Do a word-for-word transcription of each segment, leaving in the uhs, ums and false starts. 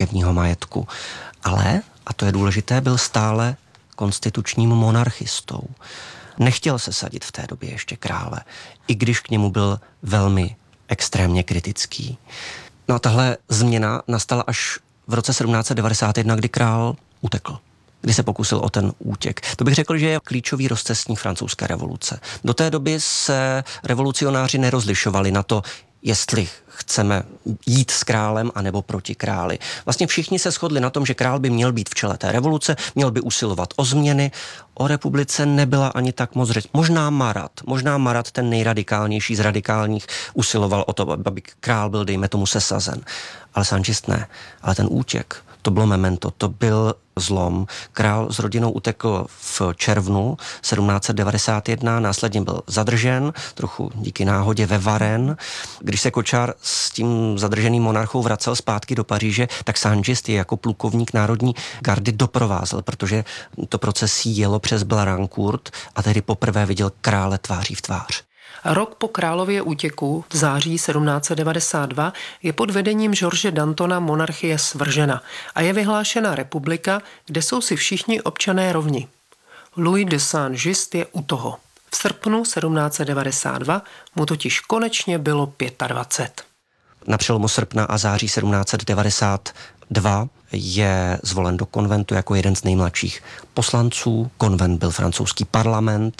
církevního majetku. Ale, a to je důležité, byl stále konstitučním monarchistou. Nechtěl se sadit v té době ještě krále, i když k němu byl velmi extrémně kritický. No a tahle změna nastala až v roce sedmnáct set devadesát jedna, kdy král utekl, kdy se pokusil o ten útěk. To bych řekl, že je klíčový rozcestník francouzské revoluce. Do té doby se revolucionáři nerozlišovali na to, jestli chceme jít s králem anebo proti králi. Vlastně všichni se shodli na tom, že král by měl být v čele té revoluce, měl by usilovat o změny. O republice nebyla ani tak moc řeč. Možná Marat, možná Marat, ten nejradikálnější z radikálních, usiloval o to, aby král byl, dejme tomu, sesazen. Ale Saint-Just ne. Ale ten útěk, to bylo memento, to byl zlom. Král s rodinou utekl v červnu sedmnáct set devadesát jedna, následně byl zadržen, trochu díky náhodě ve Varennes. Když se Kočár s tím zadrženým monarchou vracel zpátky do Paříže, tak Saint-Just je jako plukovník národní gardy doprovázel, protože to procesí jelo přes Blarancourt a tedy poprvé viděl krále tváří v tvář. Rok po králově útěku v září sedmnáct set devadesát dva je pod vedením George Dantona monarchie svržena a je vyhlášena republika, kde jsou si všichni občané rovni. Louis de Saint-Just je u toho. V srpnu sedmnáct set devadesát dva mu totiž konečně bylo dvacet pět. Na přelomu srpna a září sedmnáct set devadesát dva je zvolen do konventu jako jeden z nejmladších poslanců. Konvent byl francouzský parlament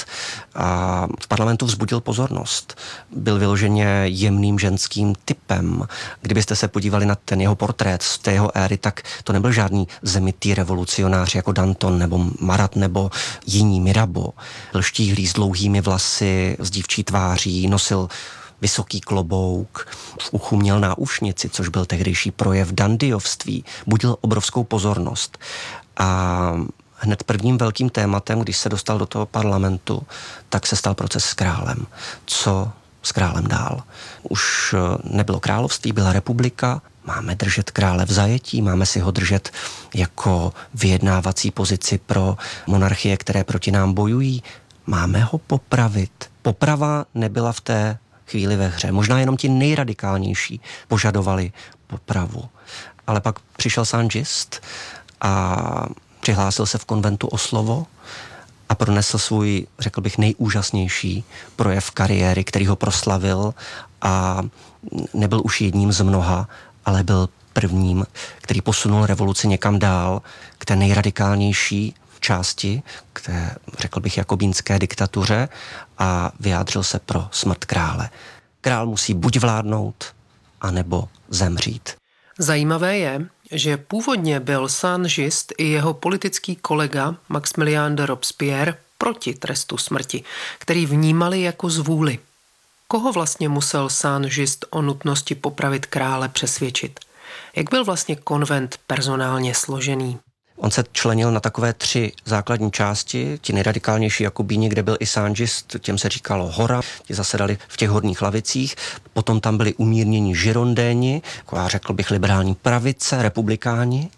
a v parlamentu vzbudil pozornost. Byl vyloženě jemným ženským typem. Kdybyste se podívali na ten jeho portrét z té jeho éry, tak to nebyl žádný zemitý revolucionář jako Danton nebo Marat nebo jiní Mirabeau. Byl štíhlý s dlouhými vlasy, s dívčí tváří, nosil vysoký klobouk, v uchu měl náušnici, což byl tehdejší projev dandyovství, budil obrovskou pozornost. A hned prvním velkým tématem, když se dostal do toho parlamentu, tak se stal proces s králem. Co s králem dál? Už nebylo království, byla republika, máme držet krále v zajetí, máme si ho držet jako vyjednávací pozici pro monarchie, které proti nám bojují. Máme ho popravit. Poprava nebyla v té chvíli ve hře. Možná jenom ti nejradikálnější požadovali popravu. Ale pak přišel Saint-Just a přihlásil se v konventu o slovo a pronesl svůj, řekl bych, nejúžasnější projev kariéry, který ho proslavil a nebyl už jedním z mnoha, ale byl prvním, který posunul revoluci někam dál k té nejradikálnější části, k té, řekl bych, jakobínské diktatuře a vyjádřil se pro smrt krále. Král musí buď vládnout, anebo zemřít. Zajímavé je, že původně byl Saint-Just i jeho politický kolega Maximilien de Robespierre proti trestu smrti, který vnímali jako zvůli. Koho vlastně musel Saint-Just o nutnosti popravit krále přesvědčit? Jak byl vlastně konvent personálně složený? On se členil na takové tři základní části. Ti nejradikálnější Jakobíni, kde byl i Saint-Just, těm se říkalo Hora, ti zasedali v těch horních lavicích. Potom tam byli umírnění Girondéni, jako já řekl bych liberální pravice, republikáni.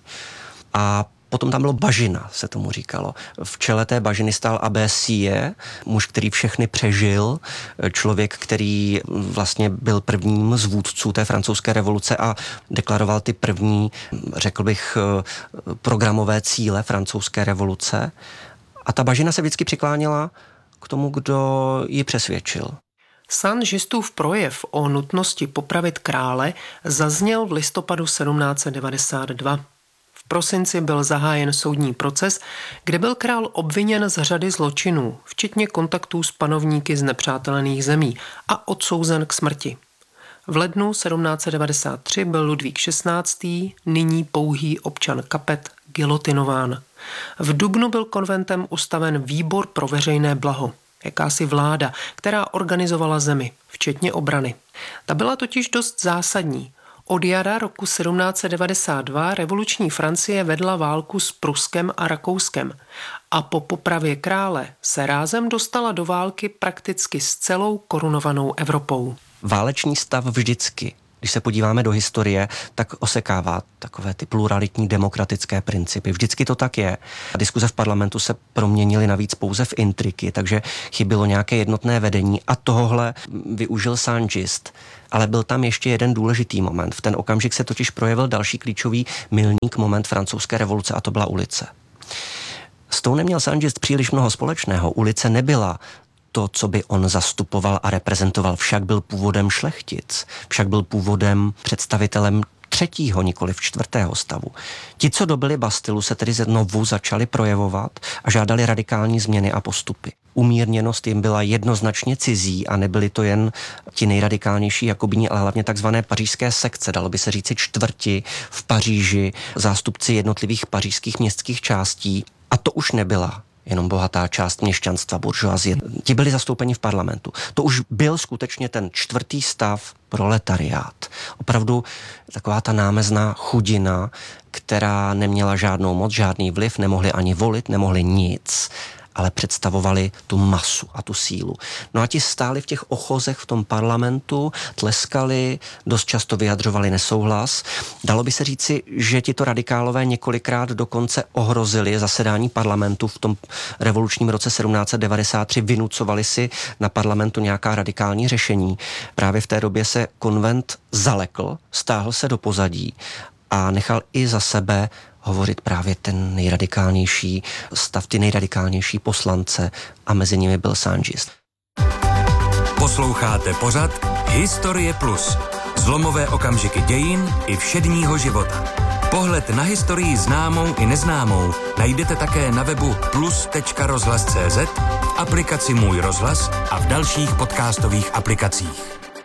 A potom tam bylo bažina, se tomu říkalo. V čele té bažiny stál Abbé Sieyès, muž, který všechny přežil, člověk, který vlastně byl prvním z vůdců té francouzské revoluce a deklaroval ty první, řekl bych, programové cíle francouzské revoluce. A ta bažina se vždycky přikláněla k tomu, kdo ji přesvědčil. Saint-Justův projev o nutnosti popravit krále zazněl v listopadu sedmnáct set devadesát dva. V prosinci byl zahájen soudní proces, kde byl král obviněn z řady zločinů, včetně kontaktů s panovníky z nepřátelených zemí a odsouzen k smrti. V lednu sedmnáct set devadesát tři byl Ludvík šestnáctý, nyní pouhý občan Kapet, gilotinován. V dubnu byl konventem ustaven výbor pro veřejné blaho, jakási vláda, která organizovala zemi, včetně obrany. Ta byla totiž dost zásadní. Od jara roku sedmnáct set devadesát dva revoluční Francie vedla válku s Pruskem a Rakouskem a po popravě krále se rázem dostala do války prakticky s celou korunovanou Evropou. Válečný stav vždycky Když se podíváme do historie, tak osekává takové ty pluralitní demokratické principy. Vždycky to tak je. A diskuze v parlamentu se proměnily navíc pouze v intriky, takže chybilo nějaké jednotné vedení a tohle využil Sangist. Ale byl tam ještě jeden důležitý moment. V ten okamžik se totiž projevil další klíčový milník moment francouzské revoluce a to byla ulice. S tou neměl Sangist příliš mnoho společného. Ulice nebyla to, co by on zastupoval a reprezentoval, však byl původem šlechtic, však byl původem představitelem třetího, nikoli v čtvrtého stavu. Ti, co dobili Bastilu, se tedy znovu začali projevovat a žádali radikální změny a postupy. Umírněnost jim byla jednoznačně cizí a nebyli to jen ti nejradikálnější jakobíni, ale hlavně takzvané pařížské sekce, dalo by se říci čtvrti v Paříži, zástupci jednotlivých pařížských městských částí. A to už nebyla jenom bohatá část měšťanstva, buržoazie. Ti byli zastoupeni v parlamentu. To už byl skutečně ten čtvrtý stav, proletariát. Opravdu taková ta námezná chudina, která neměla žádnou moc, žádný vliv, nemohli ani volit, nemohli nic, ale představovali tu masu a tu sílu. No a ti stáli v těch ochozech v tom parlamentu, tleskali, dost často vyjadřovali nesouhlas. Dalo by se říci, že tito radikálové několikrát dokonce ohrozili zasedání parlamentu v tom revolučním roce sedmnáct set devadesát tři, vynucovali si na parlamentu nějaká radikální řešení. Právě v té době se konvent zalekl, stáhl se do pozadí a nechal i za sebe hovořit právě ten nejradikálnější stav, ty nejradikálnější poslance a mezi nimi byl Sangist. Posloucháte pořad Historie Plus. Zlomové okamžiky dějin i všedního života. Pohled na historii známou i neznámou najdete také na webu plus tečka rozhlas tečka cé zet, v aplikaci Můj rozhlas a v dalších podcastových aplikacích.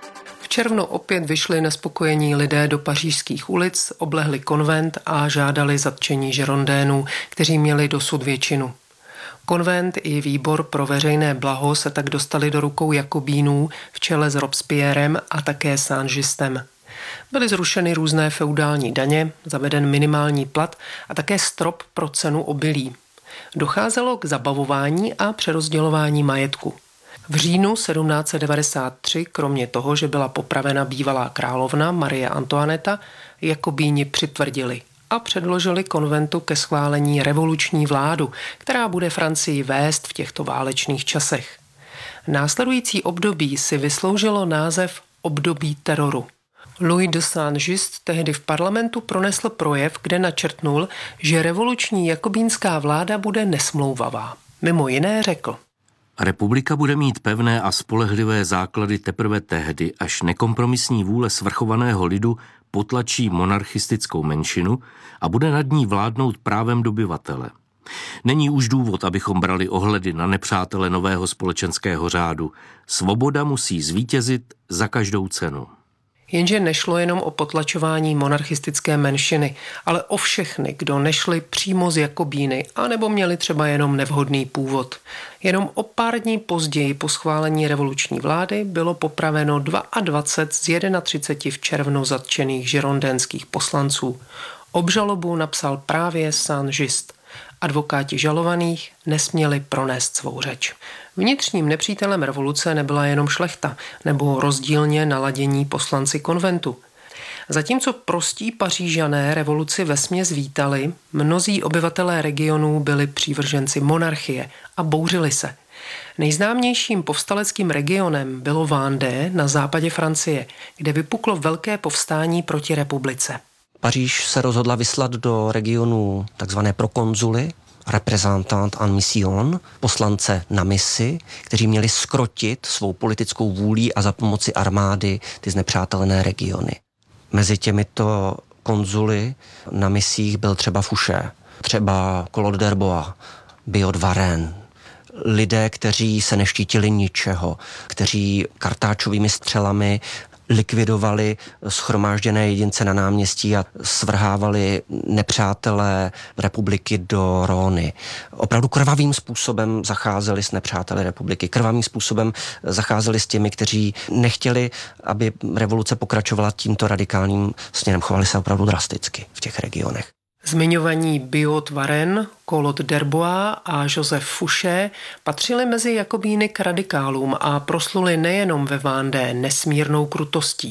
V červnu opět vyšli nespokojení lidé do pařížských ulic, oblehli konvent a žádali zatčení žirondénů, kteří měli dosud většinu. Konvent i výbor pro veřejné blaho se tak dostali do rukou jakobínů v čele s Robespierrem a také Sangistem. Byly zrušeny různé feudální daně, zaveden minimální plat a také strop pro cenu obilí. Docházelo k zabavování a přerozdělování majetku. V říjnu sedmnáct set devadesát tři, kromě toho, že byla popravena bývalá královna Marie Antoineta, jakobíni přitvrdili a předložili konventu ke schválení revoluční vládu, která bude Francii vést v těchto válečných časech. Následující období si vysloužilo název období teroru. Louis de Saint-Just tehdy v parlamentu pronesl projev, kde načrtnul, že revoluční jakobínská vláda bude nesmlouvavá. Mimo jiné řekl: Republika bude mít pevné a spolehlivé základy teprve tehdy, až nekompromisní vůle svrchovaného lidu potlačí monarchistickou menšinu a bude nad ní vládnout právem dobyvatele. Není už důvod, abychom brali ohledy na nepřátele nového společenského řádu. Svoboda musí zvítězit za každou cenu. Jenže nešlo jenom o potlačování monarchistické menšiny, ale o všechny, kdo nešli přímo z Jakobíny, anebo měli třeba jenom nevhodný původ. Jenom o pár dní později po schválení revoluční vlády bylo popraveno dvacet dva z třiceti jedna v červnu zatčených žirondénských poslanců. Obžalobu napsal právě Saint-Just. Advokáti žalovaných nesměli pronést svou řeč. Vnitřním nepřítelem revoluce nebyla jenom šlechta nebo rozdílně naladění poslanci konventu. Zatímco prostí Pařížané revoluci vesměs vítali, mnozí obyvatelé regionů byli přívrženci monarchie a bouřili se. Nejznámějším povstaleckým regionem bylo Vendée na západě Francie, kde vypuklo velké povstání proti republice. Paříž se rozhodla vyslat do regionu takzvané prokonzuly, représentant en mission, poslance na misi, kteří měli skrotit svou politickou vůlí a za pomoci armády ty znepřátelené regiony. Mezi těmito konzuly na misích byl třeba Fouché, třeba Claude d'Herbois, Biot Varenne, lidé, kteří se neštítili ničeho, kteří kartáčovými střelami likvidovali shromážděné jedince na náměstí a svrhávali nepřátelé republiky do Rhôny. Opravdu krvavým způsobem zacházeli s nepřáteli republiky, krvavým způsobem zacházeli s těmi, kteří nechtěli, aby revoluce pokračovala tímto radikálním směrem. Chovali se opravdu drasticky v těch regionech. Zmiňovaní Biot Varenne, Claude d'Herbois a Joseph Fouché patřili mezi jakobíny k radikálům a prosluli nejenom ve Vendée nesmírnou krutostí.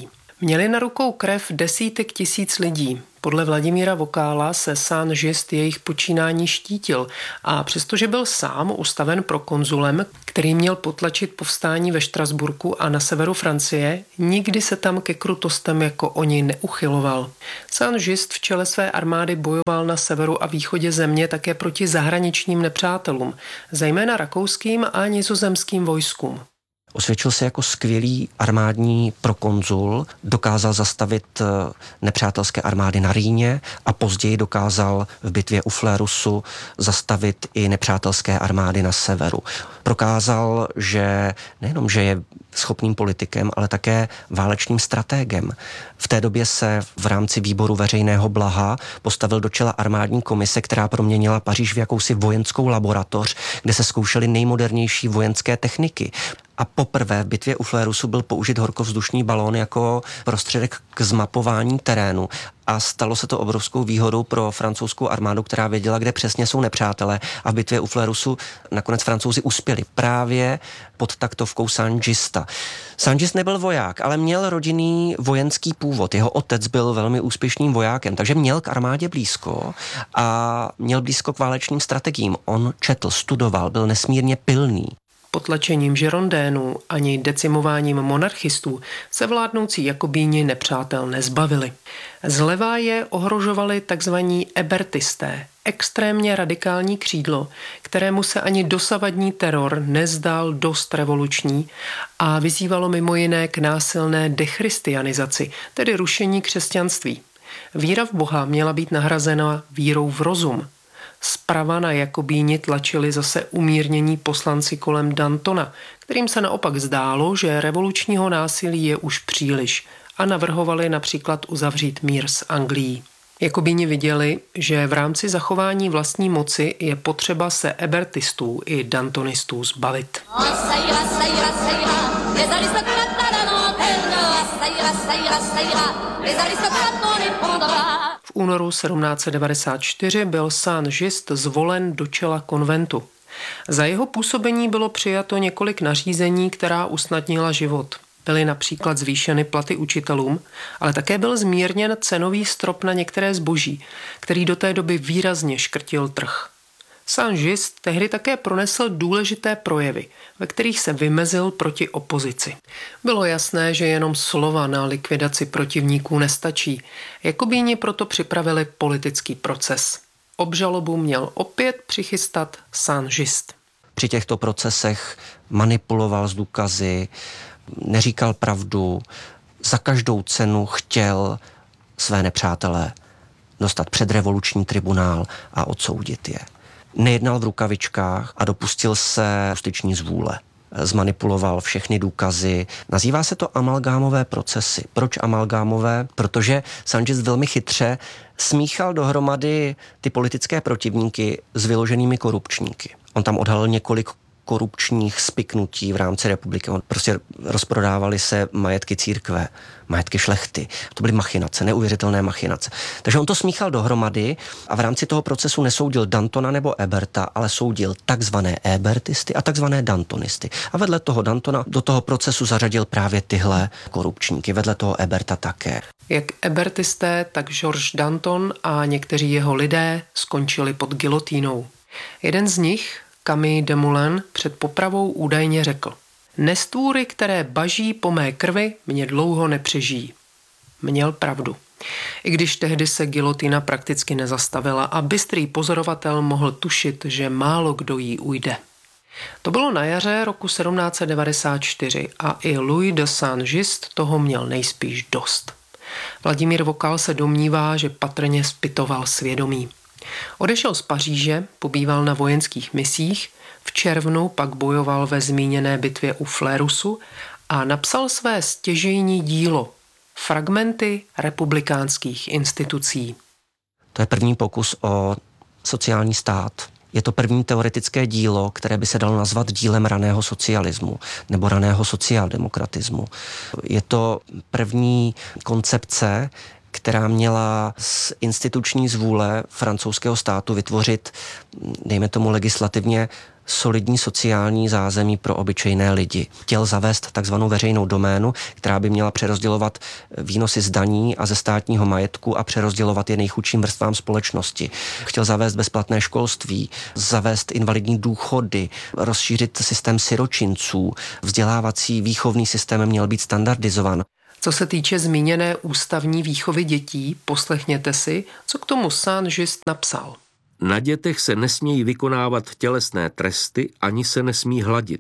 Měli na rukou krev desítek tisíc lidí. Podle Vladimíra Vokála se Saint-Just jejich počínání štítil a přestože byl sám ustaven pro konzulem, který měl potlačit povstání ve Štrasburku a na severu Francie, nikdy se tam ke krutostem jako oni neuchyloval. Saint-Just v čele své armády bojoval na severu a východě země také proti zahraničním nepřátelům, zejména rakouským a nizozemským vojskům. Osvědčil se jako skvělý armádní prokonzul, dokázal zastavit nepřátelské armády na Rýně a později dokázal v bitvě u Flérusu zastavit i nepřátelské armády na severu. Prokázal, že nejenom, že je schopným politikem, ale také válečným stratégem. V té době se v rámci výboru veřejného blaha postavil do čela armádní komise, která proměnila Paříž v jakousi vojenskou laboratoř, kde se zkoušely nejmodernější vojenské techniky. A poprvé v bitvě u Flérusu byl použit horkovzdušný balón jako prostředek k zmapování terénu. A stalo se to obrovskou výhodou pro francouzskou armádu, která věděla, kde přesně jsou nepřátelé. A v bitvě u Flérusu nakonec Francouzi uspěli právě pod taktovkou Saint-Justa. Saint-Just nebyl voják, ale měl rodinný vojenský původ. Jeho otec byl velmi úspěšným vojákem, takže měl k armádě blízko a měl blízko k válečným strategiím. On četl, studoval, byl nesmírně pilný. Potlačením žirondénů ani decimováním monarchistů se vládnoucí jakobíni nepřátel nezbavili. Zleva je ohrožovali takzvaní ebertisté, extrémně radikální křídlo, kterému se ani dosavadní teror nezdál dost revoluční a vyzývalo mimo jiné k násilné dechristianizaci, tedy rušení křesťanství. Víra v Boha měla být nahrazena vírou v rozum. Zprava na Jakobíni tlačili zase umírnění poslanci kolem Dantona, kterým se naopak zdálo, že revolučního násilí je už příliš a navrhovali například uzavřít mír s Anglií. Jakobíni viděli, že v rámci zachování vlastní moci je potřeba se ebertistů i dantonistů zbavit. V únoru sedmnáct set devadesát čtyři byl Saint-Just zvolen do čela konventu. Za jeho působení bylo přijato několik nařízení, která usnadnila život. Byly například zvýšeny platy učitelům, ale také byl zmírněn cenový strop na některé zboží, který do té doby výrazně škrtil trh. Saint-Just tehdy také pronesl důležité projevy, ve kterých se vymezil proti opozici. Bylo jasné, že jenom slova na likvidaci protivníků nestačí. Jakobíni proto připravili politický proces. Obžalobu měl opět přichystat Saint-Just. Při těchto procesech manipuloval s důkazy, neříkal pravdu, za každou cenu chtěl své nepřátele dostat před revoluční tribunál a odsoudit je. Nejednal v rukavičkách a dopustil se justiční zvůle. Zmanipuloval všechny důkazy. Nazývá se to amalgámové procesy. Proč amalgámové? Protože Saint-Just velmi chytře smíchal dohromady ty politické protivníky s vyloženými korupčníky. On tam odhalil několik korupčních spiknutí v rámci republiky. On prostě rozprodávali se majetky církve, majetky šlechty. To byly machinace, neuvěřitelné machinace. Takže on to smíchal dohromady a v rámci toho procesu nesoudil Dantona nebo Eberta, ale soudil takzvané ebertisty a takzvané dantonisty. A vedle toho Dantona do toho procesu zařadil právě tyhle korupčníky, vedle toho Eberta také. Jak ebertisté, tak Georges Danton a někteří jeho lidé skončili pod gilotínou. Jeden z nich, Camille Desmoulins, před popravou údajně řekl: Nestvůry, které baží po mé krvi, mě dlouho nepřežijí. Měl pravdu. I když tehdy se gilotina prakticky nezastavila a bystrý pozorovatel mohl tušit, že málo kdo jí ujde. To bylo na jaře roku sedmnáct set devadesát čtyři a i Louis de Saint-Just toho měl nejspíš dost. Vladimír Vokál se domnívá, že patrně zpytoval svědomí. Odešel z Paříže, pobýval na vojenských misích, v červnu pak bojoval ve zmíněné bitvě u Flérusu a napsal své stěžejní dílo Fragmenty republikánských institucí. To je první pokus o sociální stát. Je to první teoretické dílo, které by se dalo nazvat dílem raného socialismu nebo raného sociáldemokratismu. Je to první koncepce, která měla z instituční zvůle francouzského státu vytvořit, dejme tomu legislativně, solidní sociální zázemí pro obyčejné lidi. Chtěl zavést takzvanou veřejnou doménu, která by měla přerozdělovat výnosy z daní a ze státního majetku a přerozdělovat je nejchudším vrstvám společnosti. Chtěl zavést bezplatné školství, zavést invalidní důchody, rozšířit systém siročinců, vzdělávací výchovný systém měl být standardizovan. Co se týče zmíněné ústavní výchovy dětí, poslechněte si, co k tomu Saint-Just napsal. Na dětech se nesmějí vykonávat tělesné tresty, ani se nesmí hladit.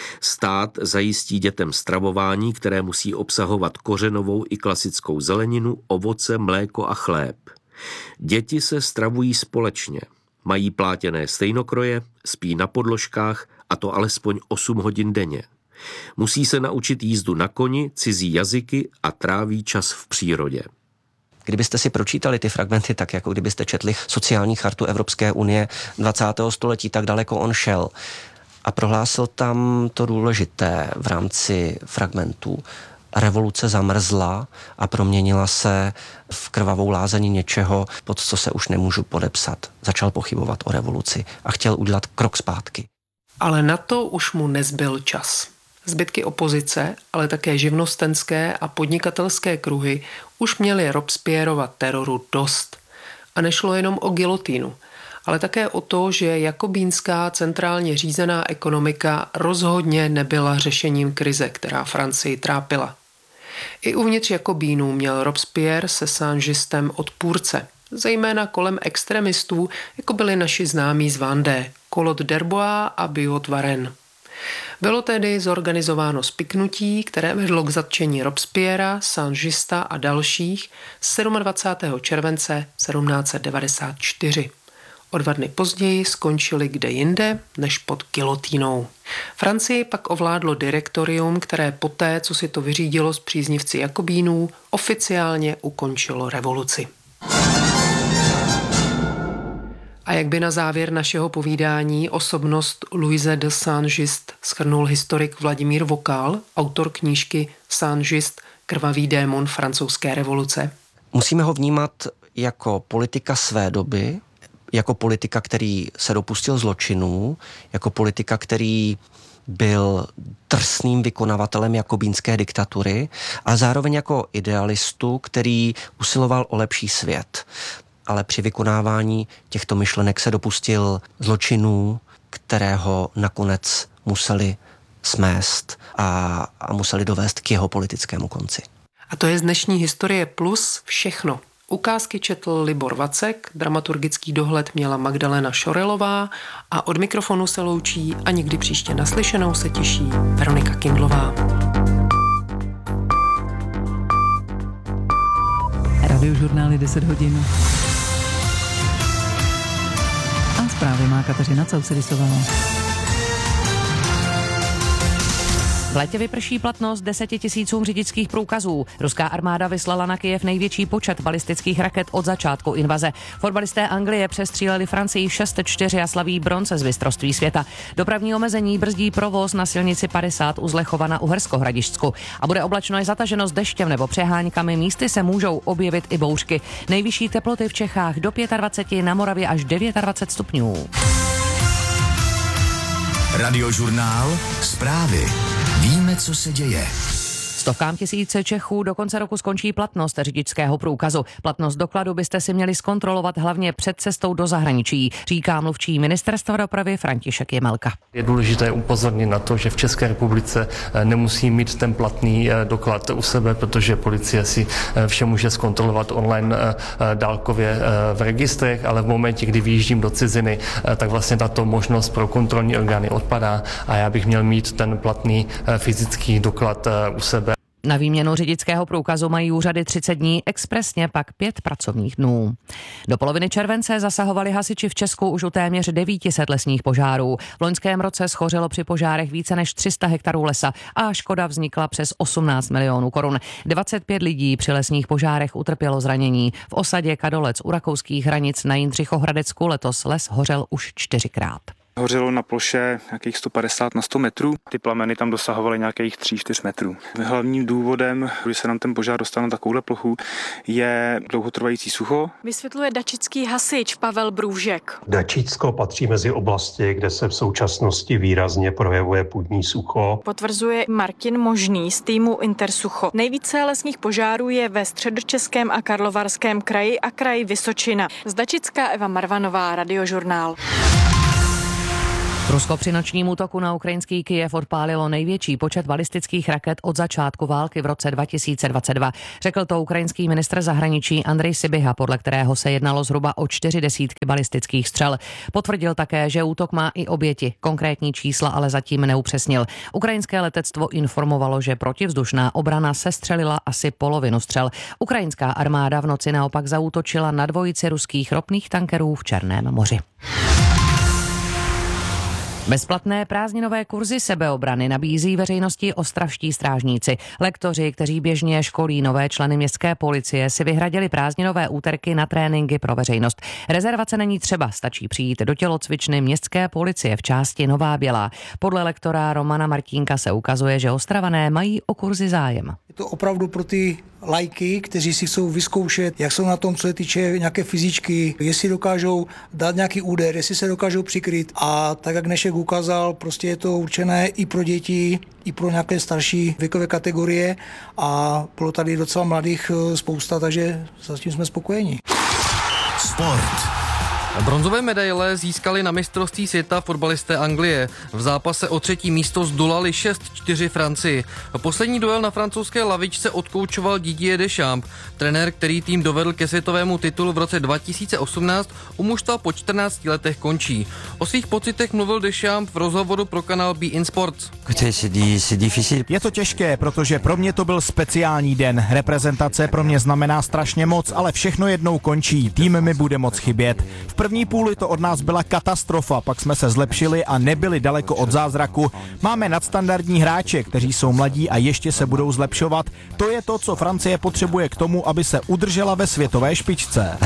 Stát zajistí dětem stravování, které musí obsahovat kořenovou i klasickou zeleninu, ovoce, mléko a chléb. Děti se stravují společně. Mají plátěné stejnokroje, spí na podložkách, a to alespoň osm hodin denně. Musí se naučit jízdu na koni, cizí jazyky a tráví čas v přírodě. Kdybyste si pročítali ty fragmenty tak, jako kdybyste četli sociální chartu Evropské unie dvacátého století, tak daleko on šel. A prohlásil tam to důležité v rámci fragmentů. Revoluce zamrzla a proměnila se v krvavou lázeň něčeho, pod co se už nemůžu podepsat. Začal pochybovat o revoluci a chtěl udělat krok zpátky. Ale na to už mu nezbyl čas. Zbytky opozice, ale také živnostenské a podnikatelské kruhy už měly Robespierrova teroru dost. A nešlo jenom o gilotínu, ale také o to, že jakobínská centrálně řízená ekonomika rozhodně nebyla řešením krize, která Francii trápila. I uvnitř Jakobínů měl Robespierre se Saint-Justem odpůrce, zejména kolem extremistů, jako byli naši známí z Vendée, Collot d'Herbois a Bigot Varenne. Bylo tedy zorganizováno spiknutí, které vedlo k zatčení Robespierra, Saint-Justa a dalších dvacátého sedmého července sedmnáct set devadesát čtyři. O dva dny později skončili kde jinde než pod gilotínou. Francii pak ovládlo direktorium, které poté, co si to vyřídilo s příznivci Jakobínů, oficiálně ukončilo revoluci. A jak by na závěr našeho povídání osobnost Louise de Saint-Just shrnul historik Vladimír Vokál, autor knížky Saint-Just, krvavý démon francouzské revoluce? Musíme ho vnímat jako politika své doby, jako politika, který se dopustil zločinů, jako politika, který byl drsným vykonavatelem jakobínské diktatury a zároveň jako idealistu, který usiloval o lepší svět. Ale při vykonávání těchto myšlenek se dopustil zločinů, kterého nakonec museli smést a, a museli dovést k jeho politickému konci. A to je z dnešní Historie Plus všechno. Ukázky četl Libor Vacek, dramaturgický dohled měla Magdalena Šorelová a od mikrofonu se loučí a někdy příště naslyšenou se těší Veronika Kindlová. Radiožurnály deset hodin. A zprávy má Kateřina Causedisová. V létě vyprší platnost deseti tisícům řidičských průkazů. Ruská armáda vyslala na Kyjev největší počet balistických raket od začátku invaze. Fotbalisté Anglie přestříleli Francii šest čtyři a slaví bronze z mistrovství světa. Dopravní omezení brzdí provoz na silnici padesát u Zlechova na Uhersko-Hradišťsku. A bude oblačno i zataženo s deštěm nebo přeháňkami. Místy se můžou objevit i bouřky. Nejvyšší teploty v Čechách do dvacet pět, na Moravě až dvacet devět stupňů. Radiožurnál Zprávy. Víme, co se děje. Stovkám tisíce Čechů do konce roku skončí platnost řidičského průkazu. Platnost dokladu byste si měli zkontrolovat hlavně před cestou do zahraničí, říká mluvčí Ministerstva dopravy František Jemelka. Je důležité upozornit na to, že v České republice nemusí mít ten platný doklad u sebe, protože policie si vše může zkontrolovat online dálkově v registrech, ale v momentě, kdy vyjíždím do ciziny, tak vlastně tato možnost pro kontrolní orgány odpadá a já bych měl mít ten platný fyzický doklad u sebe. Na výměnu řidičského průkazu mají úřady třicet dní, expresně pak pět pracovních dnů. Do poloviny července zasahovali hasiči v Česku už u téměř devět set lesních požárů. V loňském roce schořelo při požárech více než tři sta hektarů lesa a škoda vznikla přes osmnáct milionů korun. dvacet pět lidí při lesních požárech utrpělo zranění. V osadě Kadolec u rakouských hranic na Jindřichohradecku letos les hořel už čtyřikrát. Hořelo na ploše nějakých sto padesát na sto metrů. Ty plameny tam dosahovaly nějakých tři čtyři metrů. Hlavním důvodem, když se nám ten požár dostal na takovouhle plochu, je dlouhotrvající sucho. Vysvětluje dačický hasič Pavel Brůžek. Dačicko patří mezi oblasti, kde se v současnosti výrazně projevuje půdní sucho. Potvrzuje Martin Možný z týmu Intersucho. Nejvíce lesních požárů je ve Středočeském a Karlovarském kraji a kraji Vysočina. Z Dačicka Eva Marvanová, Radiožurnál. Rusko při nočním útoku na ukrajinský Kyjev odpálilo největší počet balistických raket od začátku války v roce dva tisíce dvacet dva. Řekl to ukrajinský ministr zahraničí Andrej Sybiha, podle kterého se jednalo zhruba o čtyři desítky balistických střel. Potvrdil také, že útok má i oběti. Konkrétní čísla ale zatím neupřesnil. Ukrajinské letectvo informovalo, že protivzdušná obrana sestřelila asi polovinu střel. Ukrajinská armáda v noci naopak zaútočila na dvojici ruských ropných tankerů v Černém moři. Bezplatné prázdninové kurzy sebeobrany nabízí veřejnosti ostravští strážníci. Lektoři, kteří běžně školí nové členy městské policie, si vyhradili prázdninové úterky na tréninky pro veřejnost. Rezervace není třeba, stačí přijít do tělocvičny městské policie v části Nová Bělá. Podle lektora Romana Martínka se ukazuje, že Ostravané mají o kurzy zájem. Je to opravdu pro ty lajky, kteří si chcou vyzkoušet, jak jsou na tom, co se týče nějaké fyzičky, jestli dokážou dát nějaký úder, jestli se dokážou přikryt. A tak, jak Nešek ukázal, prostě je to určené i pro děti, i pro nějaké starší věkové kategorie a bylo tady docela mladých spousta, takže zatím jsme spokojeni. Sport. Bronzové medaile získali na mistrovství světa fotbalisté Anglie. V zápase o třetí místo zdolali šest čtyři Francii. Poslední duel na francouzské lavičce odkoučoval Didier Deschamps. Trenér, který tým dovedl ke světovému titulu v roce dva tisíce osmnáct, u mužstva po čtrnácti letech končí. O svých pocitech mluvil Deschamps v rozhovoru pro kanál Be In Sports. Je to těžké, protože pro mě to byl speciální den. Reprezentace pro mě znamená strašně moc, ale všechno jednou končí. Tým mi bude moc chybět. V první půli to od nás byla katastrofa, pak jsme se zlepšili a nebyli daleko od zázraku. Máme nadstandardní hráče, kteří jsou mladí a ještě se budou zlepšovat. To je to, co Francie potřebuje k tomu, aby se udržela ve světové špičce.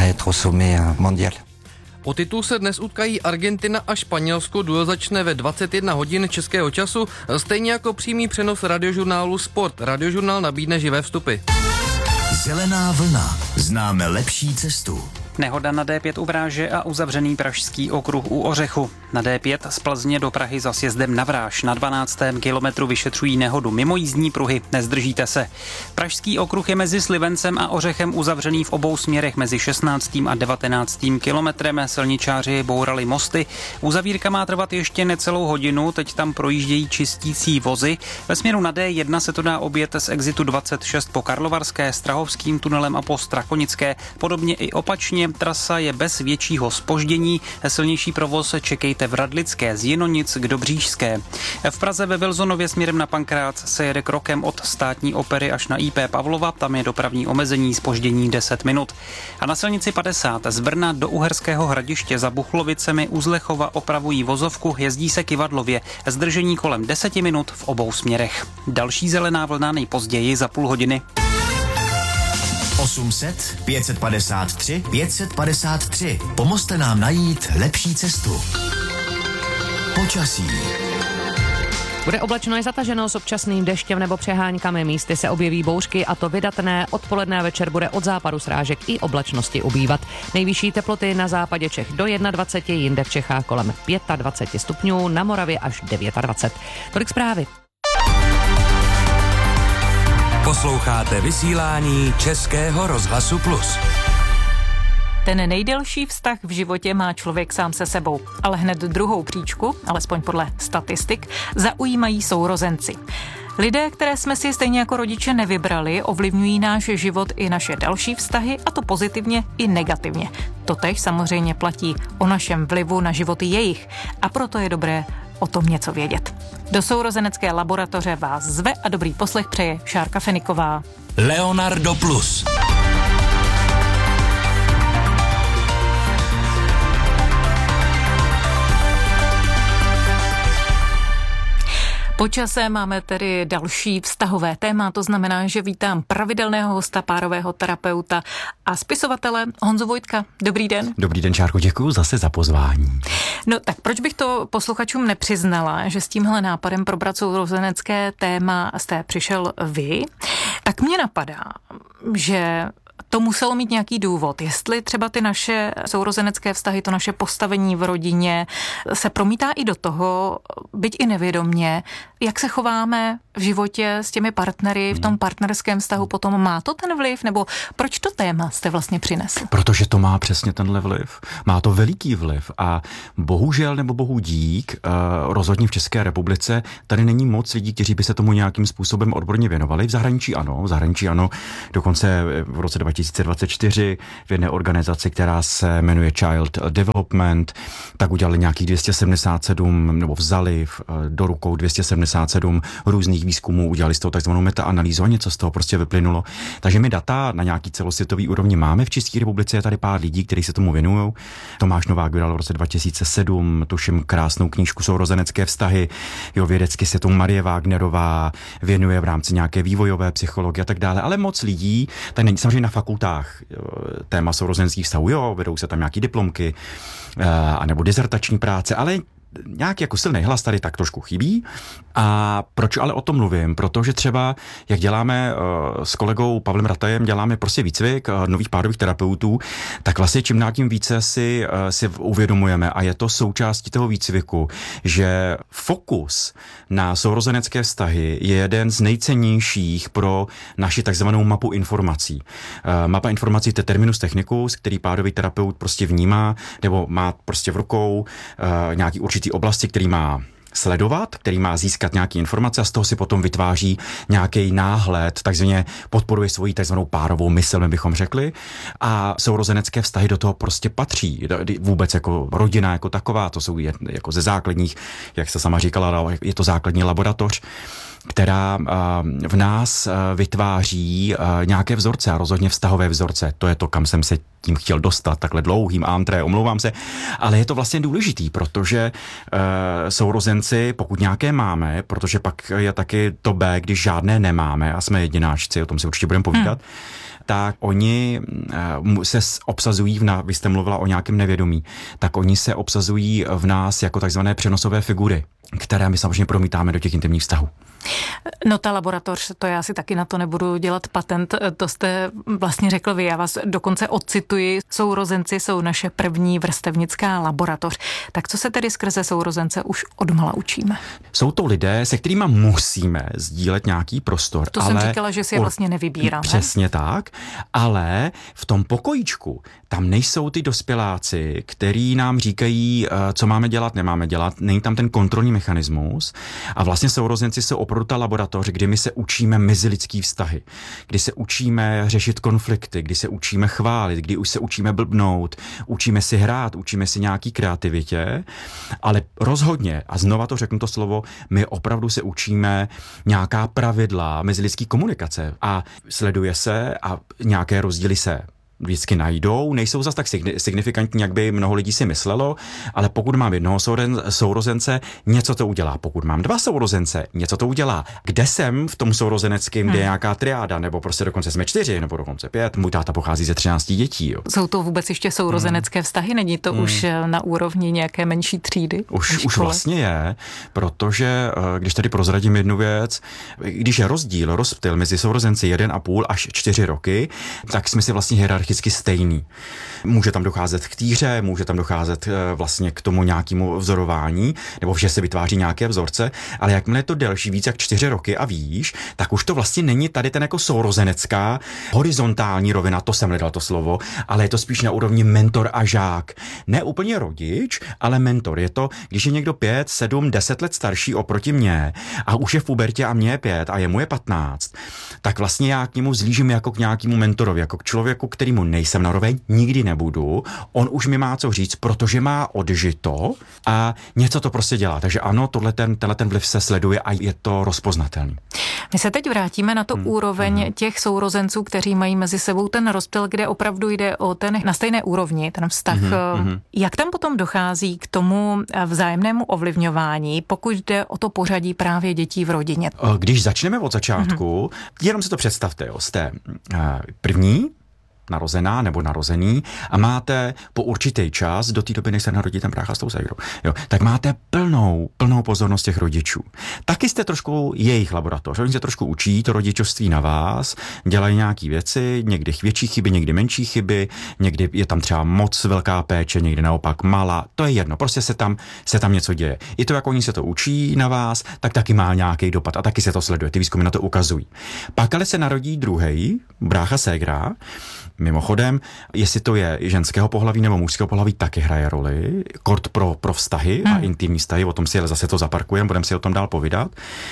O titul se dnes utkají Argentina a Španělsko, duel začne ve dvacet jedna hodin českého času, stejně jako přímý přenos radiožurnálu Sport. Radiožurnál nabídne živé vstupy. Zelená vlna. Známe lepší cestu. Nehoda na D pět u Vráže a uzavřený pražský okruh u Ořechu. Na D pět z Plzně do Prahy za sjezdem na Vráž na dvanáctém kilometru vyšetřují nehodu mimo jízdní pruhy. Nezdržíte se. Pražský okruh je mezi Slivencem a Ořechem uzavřený v obou směrech mezi šestnáctým a devatenáctým kilometrem. Silničáři bourali mosty. Uzavírka má trvat ještě necelou hodinu, teď tam projíždějí čistící vozy. Ve směru na D jedna se to dá objet z exitu dvacet šest po Karlovarské, Strahovským tunelem a po Strakonické. Podobně i opačně. Trasa je bez většího zpoždění. Silnější provoz čekejte v Radlické z Jinonic k Dobřížské. V Praze ve Vilzonově směrem na Pankrác se jede krokem od Státní opery až na I P Pavlova. Tam je dopravní omezení, zpoždění deset minut. A na silnici padesát z Brna do Uherského Hradiště za Buchlovicemi u Zlechova opravují vozovku, jezdí se Kivadlově. Zdržení kolem deseti minut v obou směrech. Další zelená vlna nejpozději za půl hodiny. osm set pět set padesát tři pět set padesát tři. Pomozte nám najít lepší cestu. Počasí. Bude oblačno i zataženo s občasným deštěm nebo přeháňkami. Místy se objeví bouřky a to vydatné. Odpoledne a večer bude od západu srážek i oblačnosti ubývat. Nejvyšší teploty na západě Čech do dvacet jedna, jinde v Čechách kolem dvacet pět stupňů, na Moravě až dvacet devět. Tolik zprávy. Posloucháte vysílání Českého rozhlasu Plus. Ten nejdelší vztah v životě má člověk sám se sebou, ale hned druhou příčku, alespoň podle statistik, zaujímají sourozenci. Lidé, které jsme si stejně jako rodiče nevybrali, ovlivňují náš život i naše další vztahy, a to pozitivně i negativně. Totéž samozřejmě platí o našem vlivu na životy jejich, a proto je dobré o tom něco vědět. Do sourozenecké laboratoře vás zve a dobrý poslech přeje Šárka Feniková. Leonardo Plus. Po čase máme tedy další vztahové téma, to znamená, že vítám pravidelného hosta, párového terapeuta a spisovatele Honzu Vojtka. Dobrý den. Dobrý den, Čárko, děkuji zase za pozvání. No tak proč bych to posluchačům nepřiznala, že s tímhle nápadem probrat sourozenecké téma jste přišel vy? Tak mě napadá, že to muselo mít nějaký důvod. Jestli třeba ty naše sourozenecké vztahy, to naše postavení v rodině se promítá i do toho, byť i nevědomně, jak se chováme v životě s těmi partnery, v tom partnerském vztahu potom. Má to ten vliv? Nebo proč to téma jste vlastně přinesl? Protože to má přesně tenhle vliv. Má to veliký vliv a bohužel nebo bohu dík, rozhodně v České republice tady není moc lidí, kteří by se tomu nějakým způsobem odborně věnovali. V zahraničí ano, v zahraničí ano, dokonce v roce dva tisíce dvacet čtyři v jedné organizaci, která se jmenuje Child Development, tak udělali nějakých dvě stě sedmdesát sedm, nebo vzali do rukou dvě stě sedmdesát sedm různých výzkumů, udělali z toho takzvanou metaanalýzu a něco z toho prostě vyplynulo. Takže my data na nějaký celosvětový úrovni máme v České republice, je tady pár lidí, kteří se tomu věnují. Tomáš Novák vydal v roce dva tisíce sedm, tuším, krásnou knížku Sourozenecké vztahy, jo, vědecky se tomu Marie Wagnerová věnuje v rámci nějaké vývojové psychologie a tak dále, ale moc lidí, tady není samozřejmě na fakultách téma sourozeneckých vztahů, jo, vedou se tam nějaký diplomky, anebo dizertační práce, ale nějak jako silný hlas tady tak trošku chybí. A proč ale o tom mluvím? Protože třeba, jak děláme uh, s kolegou Pavlem Ratajem, děláme prostě výcvik uh, nových párových terapeutů, tak vlastně čím dál tím více si, uh, si uvědomujeme a je to součástí toho výcviku, že fokus na sourozenecké vztahy je jeden z nejcennějších pro naši takzvanou mapu informací. Uh, mapa informací, to je terminus technicus, který párový terapeut prostě vnímá, nebo má prostě v rukou uh, nějaký určitý oblasti, který má sledovat, který má získat nějaké informace a z toho si potom vytváří nějaký náhled, takzvaně podporuje svoji takzvanou párovou mysl, my bychom řekli. A sourozenecké vztahy do toho prostě patří. Vůbec jako rodina jako taková, to jsou jako ze základních, jak se sama říkala, je to základní laboratoř, která v nás vytváří nějaké vzorce a rozhodně vztahové vzorce. To je to, kam jsem se tím chtěl dostat, takhle dlouhým antré, omlouvám se, ale je to vlastně důležitý, protože uh, sourozenci, pokud nějaké máme, protože pak je taky to B, když žádné nemáme a jsme jedináčci, o tom si určitě budeme povídat, hmm. tak oni uh, se obsazují, v nás, vy jste mluvila o nějakém nevědomí, tak oni se obsazují v nás jako takzvané přenosové figury, které my samozřejmě promítáme do těch intimních vztahů. No ta laboratoř, to já si taky na to nebudu dělat patent, to jste vlastně řekl vy, já vás dokonce odcituji, sourozenci jsou naše první vrstevnická laboratoř. Tak co se tedy skrze sourozence už odmala učíme? Jsou to lidé, se kterými musíme sdílet nějaký prostor. To ale jsem říkala, že si je vlastně nevybíráme. Přesně tak, ale v tom pokojíčku tam nejsou ty dospěláci, který nám říkají, co máme dělat, nemáme dělat, není tam ten kontrolní mechanismus a vlastně sourozenci jsou opravdu ta laboratoř, kdy my se učíme mezilidský vztahy, kdy se učíme řešit konflikty, kdy se učíme chválit, kdy už se učíme blbnout, učíme si hrát, učíme si nějaký kreativitě, ale rozhodně, a znova to řeknu to slovo, my opravdu se učíme nějaká pravidla mezilidský komunikace a sleduje se a nějaké rozdíly se vždycky najdou, nejsou zas tak signifikantní, jak by mnoho lidí si myslelo, ale pokud mám jednoho sourozence, něco to udělá. Pokud mám dva sourozence, něco to udělá. Kde jsem v tom sourozeneckém, kde je nějaká triáda, nebo prostě dokonce jsme čtyři, nebo dokonce pět, můj táta pochází ze třinácti dětí. Jo. Jsou to vůbec ještě sourozenecké hmm. vztahy? Není to hmm. už na úrovni nějaké menší třídy? Už, už vlastně je, protože když tady prozradím jednu věc, když je rozdíl, rozptyl mezi sourozenci jeden a půl až čtyři roky, tak jsme si vlastně hierarchicky stejný. Může tam docházet k týře, může tam docházet vlastně k tomu nějakému vzorování, nebo že se vytváří nějaké vzorce, ale jakmile je to delší, víc jak čtyři roky a výš, tak už to vlastně není tady ten jako sourozenecká horizontální rovina, to jsem hledal to slovo, ale je to spíš na úrovni mentor a žák. Ne úplně rodič, ale mentor. Je to, když je někdo pět, sedm, deset let starší oproti mně a už je v pubertě a mě je pět a jemu je patnáct, tak vlastně já k němu zlížím jako k nějakému mentorovi, jako k člověku, který mu mu nejsem naroveň, nikdy nebudu, on už mi má co říct, protože má odžito a něco to prostě dělá. Takže ano, tohle ten, tenhle ten vliv se sleduje a je to rozpoznatelný. My se teď vrátíme na to hmm. úroveň hmm. těch sourozenců, kteří mají mezi sebou ten rozptyl, kde opravdu jde o ten na stejné úrovni, ten vztah. Hmm. Jak tam potom dochází k tomu vzájemnému ovlivňování, pokud jde o to pořadí právě dětí v rodině? Když začneme od začátku, hmm. jenom si to představte, jo, jste první narozená nebo narozený a máte po určitý čas, do té doby, než se narodí ten brácha s tou ségrou, jo, tak máte plnou, plnou pozornost těch rodičů. Taky jste trošku jejich laboratoř. Oni se trošku učí to rodičovství na vás, dělají nějaký věci, někdy větší chyby, někdy menší chyby, někdy je tam třeba moc velká péče, někdy naopak malá. To je jedno, prostě se tam, se tam něco děje. I to, jak oni se to učí na vás, tak taky má nějaký dopad a taky se to sleduje. Ty výzkumy na to ukazují. Pak ale se narodí druhej, brácha ségra. Mimochodem, jestli to je ženského pohlaví nebo mužského pohlaví, taky hraje roli. Kort pro, pro vztahy hmm. a intimní vztahy, o tom si ale zase to zaparkujeme, budeme si o tom dál povídat.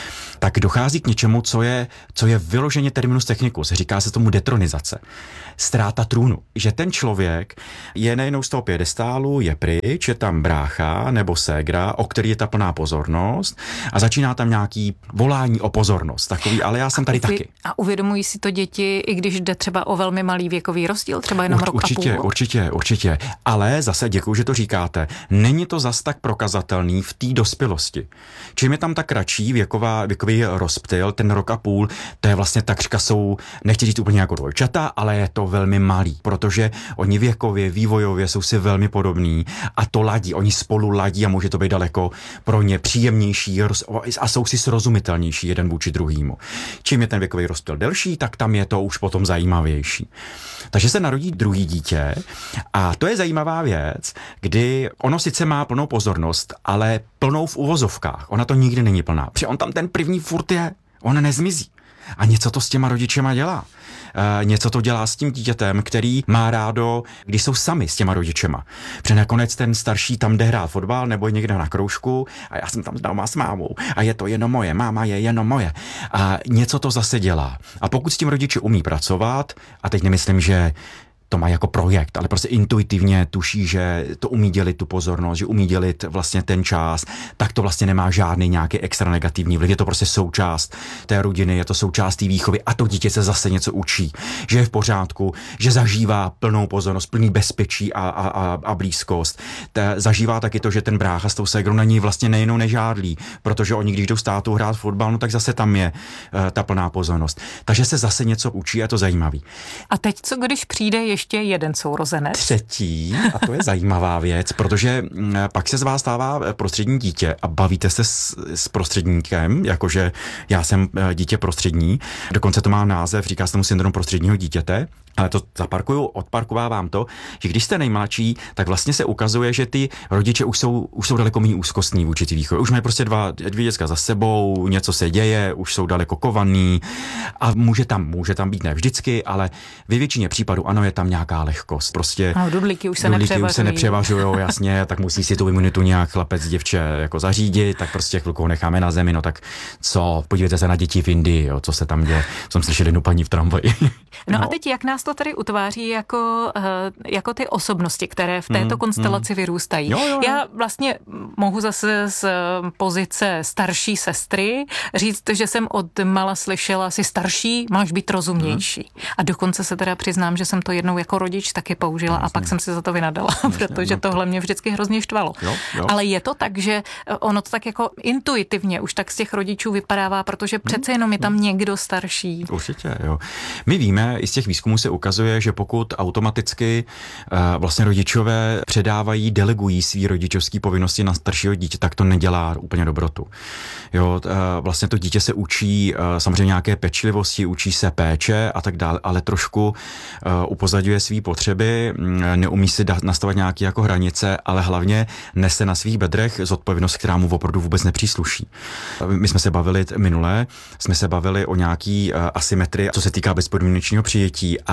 Tak dochází k něčemu, co je, co je vyloženě terminus technicus. Říká se tomu detronizace. Ztráta trůnu. Že ten člověk je nejenom z toho piedestálu, je pryč, je tam brácha nebo ségra, o který je ta plná pozornost a začíná tam nějaký volání o pozornost. Takový, ale já jsem tady a taky. A uvědomují si to děti, i když jde třeba o velmi malý věkový rozdíl, třeba jenom Ur, rok určitě, a půl? Určitě, určitě. Ale zase děkuju, že to říkáte. Není to zas tak prokazatelný v té dospělosti. Čím je tam ta kratší věková, věkový rozptyl, ten rok a půl, to je vlastně takřka jsou, nechci říct úplně jako dvojčata, ale je to velmi malý, protože oni věkově, vývojově jsou si velmi podobní a to ladí, oni spolu ladí a může to být daleko pro ně příjemnější a jsou si srozumitelnější jeden vůči druhýmu. Čím je ten věkový rozptyl delší, tak tam je to už potom zajímavější. Takže se narodí druhý dítě a to je zajímavá věc, kdy ono sice má plnou pozornost, ale plnou v uvozovkách. Ona to nikdy není plná. Protože on tam ten první furt je, on nezmizí. A něco to s těma rodičema dělá. E, něco to dělá s tím dítětem, který má rádo, když jsou sami s těma rodičema. Protože nakonec ten starší tam jde hrát fotbal nebo je někde na kroužku a já jsem tam doma s mámou a je to jenom moje, máma je jenom moje. A něco to zase dělá. A pokud s tím rodiče umí pracovat, a teď nemyslím, že to má jako projekt, ale prostě intuitivně tuší, že to umí dělit tu pozornost, že umí dělit vlastně ten čas, tak to vlastně nemá žádný nějaký extra negativní vliv. Je to prostě součást té rodiny, je to součást té výchovy a to dítě se zase něco učí, že je v pořádku, že zažívá plnou pozornost, plný bezpečí a, a, a, a blízkost. Te, zažívá taky to, že ten brácha s tou ségrou na ní vlastně nejenom nežádlí, protože oni, když jdou s tátou hrát fotbal, no tak zase tam je uh, ta plná pozornost. Takže se zase něco učí a je to zajímavý. A teď co, když přijde ještě ještě jeden sourozenec? Třetí, a to je zajímavá věc, protože pak se z vás stává prostřední dítě a bavíte se s, s prostředníkem, jakože já jsem dítě prostřední, dokonce to má název, říká se tomu syndrom prostředního dítěte, ale to zaparkuju, odparkovávám to, že když jste nejmladší, tak vlastně se ukazuje, že ty rodiče už jsou, už jsou daleko méně úzkostní vůči té výchově. Už mají prostě dva, dvě děcka za sebou, něco se děje, už jsou daleko kovaný a může tam, může tam být ne vždycky, ale ve většině případů ano, je tam nějaká lehkost. Prostě no, dudlíky už se dudlíky nepřevažují. už se nepřevažujou, jasně, tak musí si tu imunitu nějak chlapec, děvče jako zařídit, tak prostě chvilku necháme na zemi, no tak co, podívejte se na děti v Indii, jo, co se tam děje. Jsem slyšel jednu paní v tramvaji. No, no a teď jak nás to tady utváří jako, jako ty osobnosti, které v této mm, konstelaci mm. vyrůstají. Jo, jo, jo. Já vlastně mohu zase z pozice starší sestry říct, že jsem od mala slyšela, si starší, máš být rozumnější. Mm. A dokonce se teda přiznám, že jsem to jednou jako rodič taky použila Jasně. a pak jsem si za to vynadala, Jasně, protože no. tohle mě vždycky hrozně štvalo. Jo, jo. Ale je to tak, že ono to tak jako intuitivně už tak z těch rodičů vypadává, protože přece jenom je tam někdo starší. Určitě, jo. My víme, i z těch výzkumů se ukazuje, že pokud automaticky uh, vlastně rodičové předávají, delegují svý rodičovský povinnosti na staršího dítě, tak to nedělá úplně dobrotu. Jo, uh, vlastně to dítě se učí uh, samozřejmě nějaké pečlivosti, učí se péče a tak dále, ale trošku uh, upozadňuje svý potřeby, neumí si da- nastavit nějaké jako hranice, ale hlavně nese na svých bedrech zodpovědnost, která mu opravdu vůbec nepřísluší. My jsme se bavili minule, jsme se bavili o nějaký uh, asymetrii, co se týká bezpodmínečného přijetí a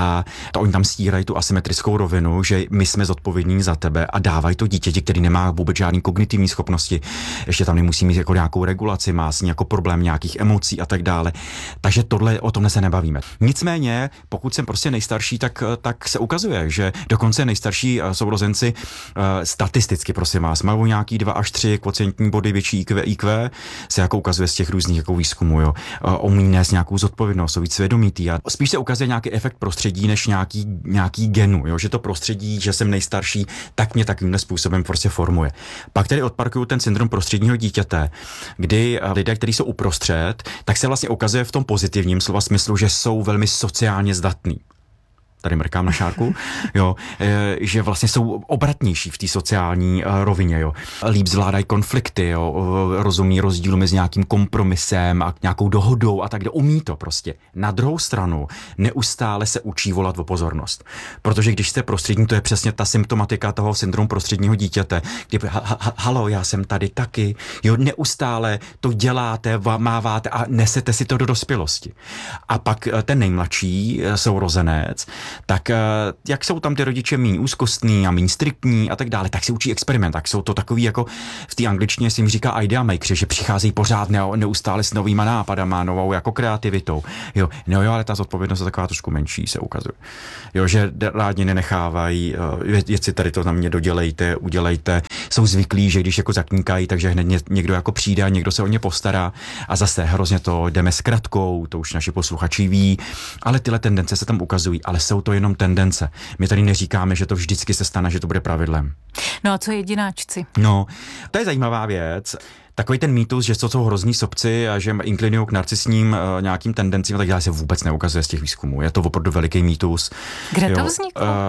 a to oni tam stírají tu asymetrickou rovinu, že my jsme zodpovědní za tebe a dávají to dítěti, který nemá vůbec žádný kognitivní schopnosti, ještě tam nemusí mít jako nějakou regulaci, má s ní jako problém nějakých emocí a tak dále. Takže tohle o tomhle se nebavíme. Nicméně, pokud jsem prostě nejstarší, tak, tak se ukazuje, že dokonce nejstarší sourozenci statisticky, prosím vás, mají nějaký dva až tři kvocientní body větší I Q, se jako ukazuje z těch různých jako výzkumů, jo. Umí nést nějakou zodpovědnost, jsou víc svědomitý a spíš se ukazuje nějaký efekt prostředí než nějaký, nějaký genu, jo, že to prostředí, že jsem nejstarší, tak mě takovýmhle způsobem prostě formuje. Pak tedy odparkuju ten syndrom prostředního dítěte, kdy lidé, kteří jsou uprostřed, tak se vlastně ukazuje v tom pozitivním slova smyslu, že jsou velmi sociálně zdatní. Tady mrkám na šárku, jo, že vlastně jsou obratnější v té sociální rovině, jo. Líp zvládají konflikty, jo, rozumí rozdílu mezi nějakým kompromisem a nějakou dohodou a tak dále. Umí to prostě. Na druhou stranu neustále se učí volat o pozornost. Protože když jste prostřední, to je přesně ta symptomatika toho syndromu prostředního dítěte, kdy ha, ha, halo, já jsem tady taky, jo, neustále to děláte, máváte a nesete si to do dospělosti. A pak ten nejmladší sourozenec, tak jak jsou tam ty rodiče míň úzkostní a míň striktní a tak dále, tak se učí experiment, tak jsou to takový jako v té angličtině se jim říká idea makers, že přicházejí pořád neustále s novýma nápadama, novou jako kreativitou. Jo, no jo, ale ta zodpovědnost je taková trošku menší, se ukazuje. Jo, že rádi nenechávají, věci tady to na mě dodělejte, udělejte. Jsou zvyklí, že když jako zakníkají, takže hned někdo jako přijde a někdo se o ně postará a zase hrozně to jdeme s kratkou, to už naši posluchači ví, ale tyhle tendence se tam ukazují, ale jsou to jenom tendence. My tady neříkáme, že to vždycky se stane, že to bude pravidlem. No a co jedináčci? No, to je zajímavá věc. Takový ten mýtus, že to jsou hrozní sobci a že inklinují k narcisním uh, nějakým tendencím, tak dále se vůbec neukazuje z těch výzkumů. Je to opravdu veliký mýtus. Kde jo, to vzniklo? Uh,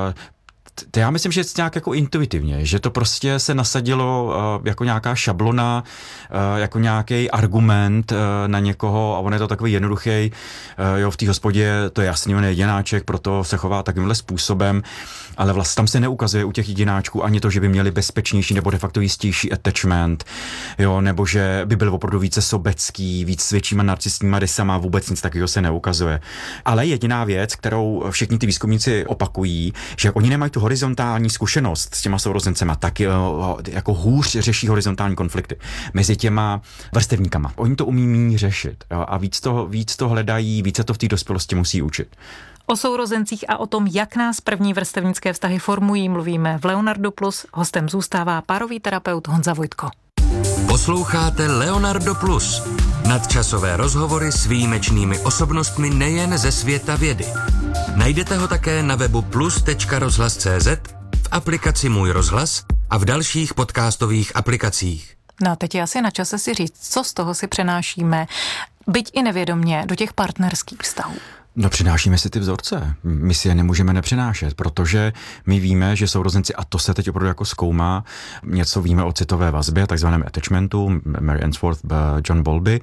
To já myslím, že je nějak jako intuitivně, že to prostě se nasadilo uh, jako nějaká šablona, uh, jako nějaký argument uh, na někoho a on je to takový jednoduchý, uh, jo, v té hospodě to je jasný, on je jedináček, proto se chová takovýmhle způsobem, ale vlastně tam se neukazuje u těch jedináčků ani to, že by měli bezpečnější nebo de facto jistější attachment, jo, nebo že by byl opravdu více sobecký, víc s většíma narcistníma rysama, vůbec nic takového se neukazuje. Ale jediná věc, kterou všichni ty výzkumníci opakují, že oni nemají tu horizontální zkušenost s těma sourozencema, tak jako hůř řeší horizontální konflikty mezi těma vrstevníkama. Oni to umí méně řešit, jo, a víc to, víc to hledají, více to v té dospělosti musí učit. O sourozencích a o tom, jak nás první vrstevnické vztahy formují, mluvíme v Leonardo Plus. Hostem zůstává párový terapeut Honza Vojtko. Posloucháte Leonardo Plus. Nadčasové rozhovory s výjimečnými osobnostmi nejen ze světa vědy. Najdete ho také na webu plus tečka rozhlas tečka cé zet, v aplikaci Můj rozhlas a v dalších podcastových aplikacích. No a teď je asi na čase si říct, co z toho si přenášíme, byť i nevědomně, do těch partnerských vztahů. No přinášíme si ty vzorce. My si je nemůžeme nepřinášet, protože my víme, že sourozenci, a to se teď opravdu jako zkoumá, něco víme o citové vazbě, takzvaném attachmentu, Mary Ainsworth, John Bowlby,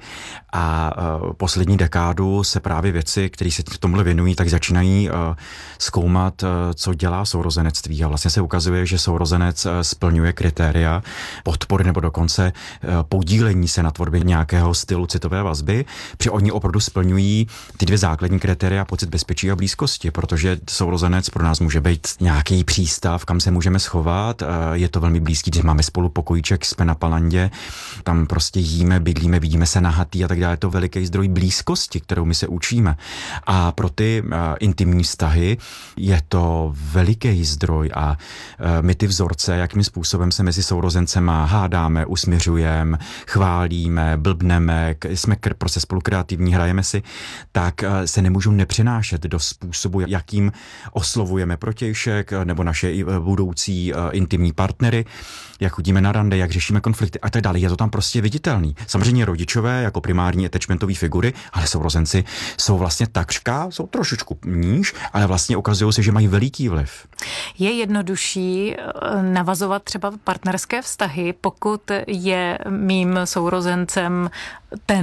a uh, poslední dekádu se právě věci, které se tomuhle věnují, tak začínají uh, zkoumat, uh, co dělá sourozenectví. A vlastně se ukazuje, že sourozenec uh, splňuje kritéria podpory nebo dokonce uh, podílení se na tvorbě nějakého stylu citové vazby, protože oni opravdu splňují ty dvě základní kritéria, pocit bezpečí a blízkosti, protože sourozenec pro nás může být nějaký přístav, kam se můžeme schovat. Je to velmi blízký, když máme spolu pokojíček, jsme na Palandě, tam prostě jíme, bydlíme, vidíme se nahatý a tak dále. Je to veliký zdroj blízkosti, kterou my se učíme. A pro ty uh, intimní vztahy je to veliký zdroj a uh, my ty vzorce, jakým způsobem se mezi sourozencema hádáme, usměřujeme, chválíme, blbneme, jsme kr- prostě spolu kreativní, hrajeme si, tak uh, se nemůžou nepřenášet do způsobu, jakým oslovujeme protějšek nebo naše budoucí uh, intimní partnery, jak chodíme na rande, jak řešíme konflikty a tak dále. Je to tam prostě viditelný. Samozřejmě rodičové jako primární attachmentové figury, ale sourozenci jsou vlastně takřka, jsou trošičku níž, ale vlastně ukazují se, že mají veliký vliv. Je jednodušší navazovat třeba partnerské vztahy, pokud je mým sourozencem ten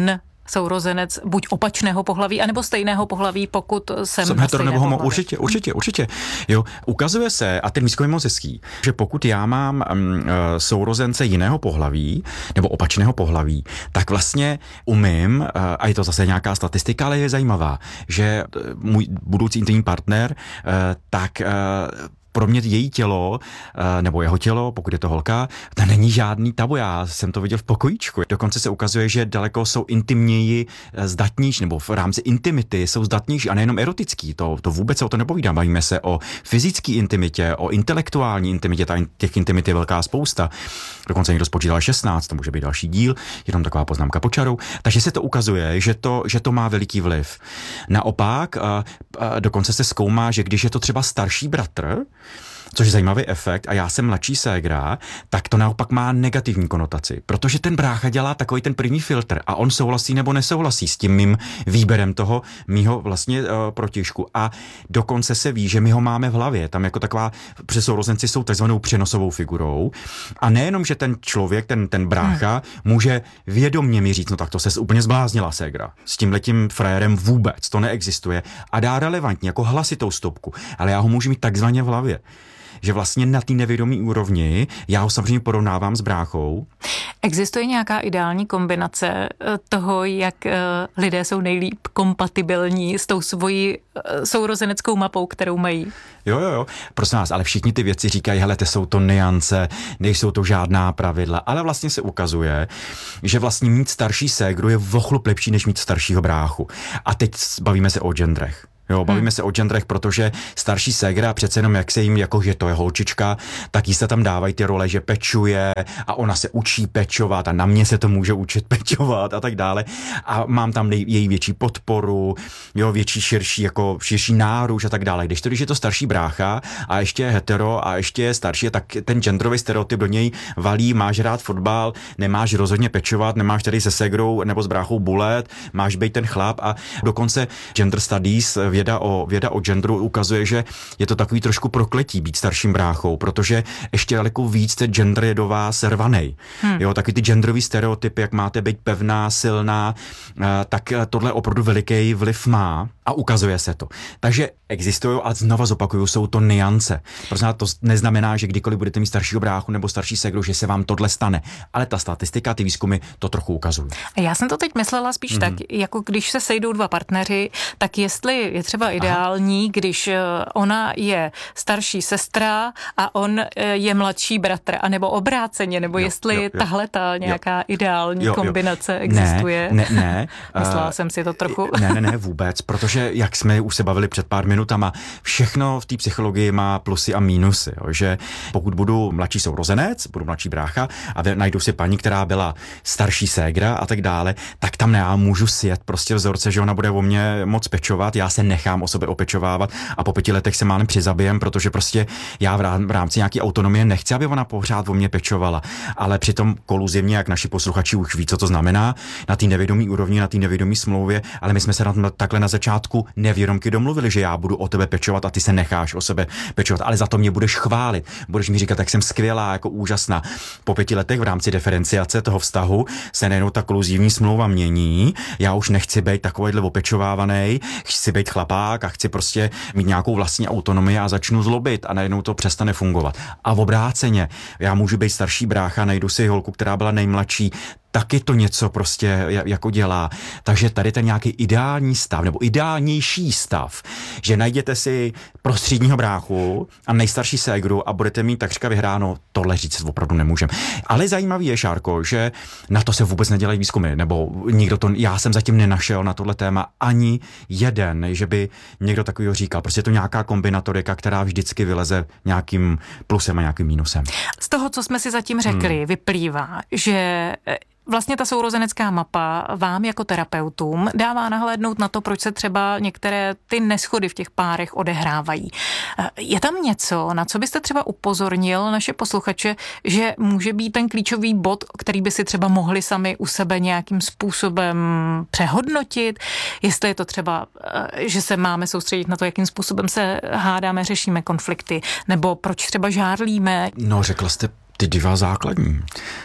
sourozenec buď opačného pohlaví, anebo stejného pohlaví, pokud jsem, jsem hetero nebo homo, určitě, určitě, určitě. Jo, ukazuje se, a ten výzkum je moc hezký, že pokud já mám um, sourozence jiného pohlaví, nebo opačného pohlaví, tak vlastně umím, uh, a je to zase nějaká statistika, ale je zajímavá, že můj budoucí intimní partner, uh, tak uh, pro mě její tělo, nebo jeho tělo, pokud je to holka, to není žádný tabu. Já jsem to viděl v pokojíčku. Dokonce se ukazuje, že daleko jsou intimněji zdatnější, nebo v rámci intimity jsou zdatnější a nejenom erotický. To, to vůbec se o to nepovídám. Bavíme se o fyzické intimitě, o intelektuální intimitě. Těch intimit je velká spousta. Dokonce někdo spočítal šestnáct, to může být další díl, jenom taková poznámka pod čarou. Takže se to ukazuje, že to, že to má veliký vliv. Naopak, a, a dokonce se zkoumá, že když je to třeba starší bratr, což je zajímavý efekt, a já jsem mladší ségra, tak to naopak má negativní konotaci, protože ten brácha dělá takový ten první filtr a on souhlasí nebo nesouhlasí s tím mým výběrem toho mýho vlastně uh, protějšku. A dokonce se ví, že my ho máme v hlavě, tam jako taková, protože sourozenci jsou takzvanou přenosovou figurou a nejenom, že ten člověk, ten, ten brácha hmm. může vědomně mi říct, no tak to ses úplně zbláznila ségra, s tímhletím frajerem vůbec, to neexistuje a dá relevantně jako hlasitou stopku, ale já ho můžu mít takzvaně v hlavě. Že vlastně na té nevědomí úrovni já ho samozřejmě porovnávám s bráchou. Existuje nějaká ideální kombinace toho, jak lidé jsou nejlíp kompatibilní s tou svojí sourozeneckou mapou, kterou mají? Jo, jo, jo. Prosím vás, ale všichni ty věci říkají, hele, to jsou to nuance, nejsou to žádná pravidla, ale vlastně se ukazuje, že vlastně mít starší ségru je o chlup lepší, než mít staršího bráchu. A teď bavíme se o genderech. Jo, bavíme hmm. se o genderech, protože starší ségra přece jenom jak se jim, jako že to je holčička, tak jí se tam dávají ty role, že pečuje a ona se učí pečovat a na mě se to může učit pečovat a tak dále. A mám tam nej, její větší podporu, jo, větší, širší, jako širší náruč a tak dále. Když to, když je to starší brácha a ještě je hetero a ještě je starší, tak ten genderový stereotyp do něj valí, máš rád fotbal, nemáš rozhodně pečovat, nemáš tady se ségrou nebo s bráchou bulet, máš být ten chlap a dokonce gender studies, Věda o, věda o genderu ukazuje, že je to takový trošku prokletí být starším bráchou, protože ještě daleko víc ten gender je do vás rvanej. Hmm. Jo, taky ty genderový stereotypy, jak máte být pevná, silná, tak tohle opravdu veliký vliv má a ukazuje se to. Takže existují a znova zopakuju, jsou to nuance. Prostě to neznamená, že kdykoliv budete mít staršího bráchu nebo starší ségru, že se vám tohle stane. Ale ta statistika, ty výzkumy to trochu ukazují. Já jsem to teď myslela spíš mm. tak, jako když se sejdou dva partneři, tak jestli je třeba ideální, Aha. když ona je starší sestra a on je mladší bratr, anebo obráceně, nebo jo, jestli jo, jo. tahle ta nějaká jo. ideální jo, kombinace jo. existuje. Ne, ne, ne. Myslela uh, jsem si to trochu. Ne, ne, ne, vůbec, protože jak jsme už se bavili před pár minutama, všechno v té psychologii má plusy a mínusy, jo, že pokud budu mladší sourozenec, budu mladší brácha a najdu si paní, která byla starší ségra a tak dále, tak tam já můžu sjet prostě vzorce, že ona bude o mě moc pečovat, já se nechám o sebe opečovávat a po pěti letech se málem přizabijem, protože prostě já v rámci nějaké autonomie nechci, aby ona pořád o mě pečovala, ale přitom koluzivně, jak naši posluchači už ví, co to znamená, na té nevědomí úrovni, na té nevědomí smlouvě, ale my jsme se na takhle na začátku nevědomky domluvili, že já budu o tebe pečovat a ty se necháš o sebe pečovat, ale za to mě budeš chválit, budeš mi říkat, jak jsem skvělá, jako úžasná. Po pěti letech v rámci diferenciace toho vztahu se nejenom ta koluzivní smlouva mění, já už nechci být takovýhle opečovávaný, chci být chlapák a chci prostě mít nějakou vlastní autonomii a začnu zlobit a najednou to přestane fungovat. A v obráceně, já můžu být starší brácha, najdu si holku, která byla nejmladší, taky to něco prostě jako dělá. Takže tady ten nějaký ideální stav, nebo ideálnější stav, že najděte si prostředního bráchu a nejstarší ségru a budete mít takřka vyhráno, tohle říct opravdu nemůžem. Ale zajímavý je, Šárko, že na to se vůbec nedělají výzkumy, nebo nikdo to, já jsem zatím nenašel na tohle téma ani jeden, že by někdo takovýho říkal. Prostě je to nějaká kombinatorika, která vždycky vyleze nějakým plusem a nějakým mínusem. Z toho, co jsme si zatím řekli, hmm. vyplývá, že vlastně ta sourozenecká mapa vám jako terapeutům dává nahlédnout na to, proč se třeba některé ty neshody v těch párech odehrávají. Je tam něco, na co byste třeba upozornil naše posluchače, že může být ten klíčový bod, který by si třeba mohli sami u sebe nějakým způsobem přehodnotit? Jestli je to třeba, že se máme soustředit na to, jakým způsobem se hádáme, řešíme konflikty, nebo proč třeba žárlíme? No, řekla jste ty dva základní.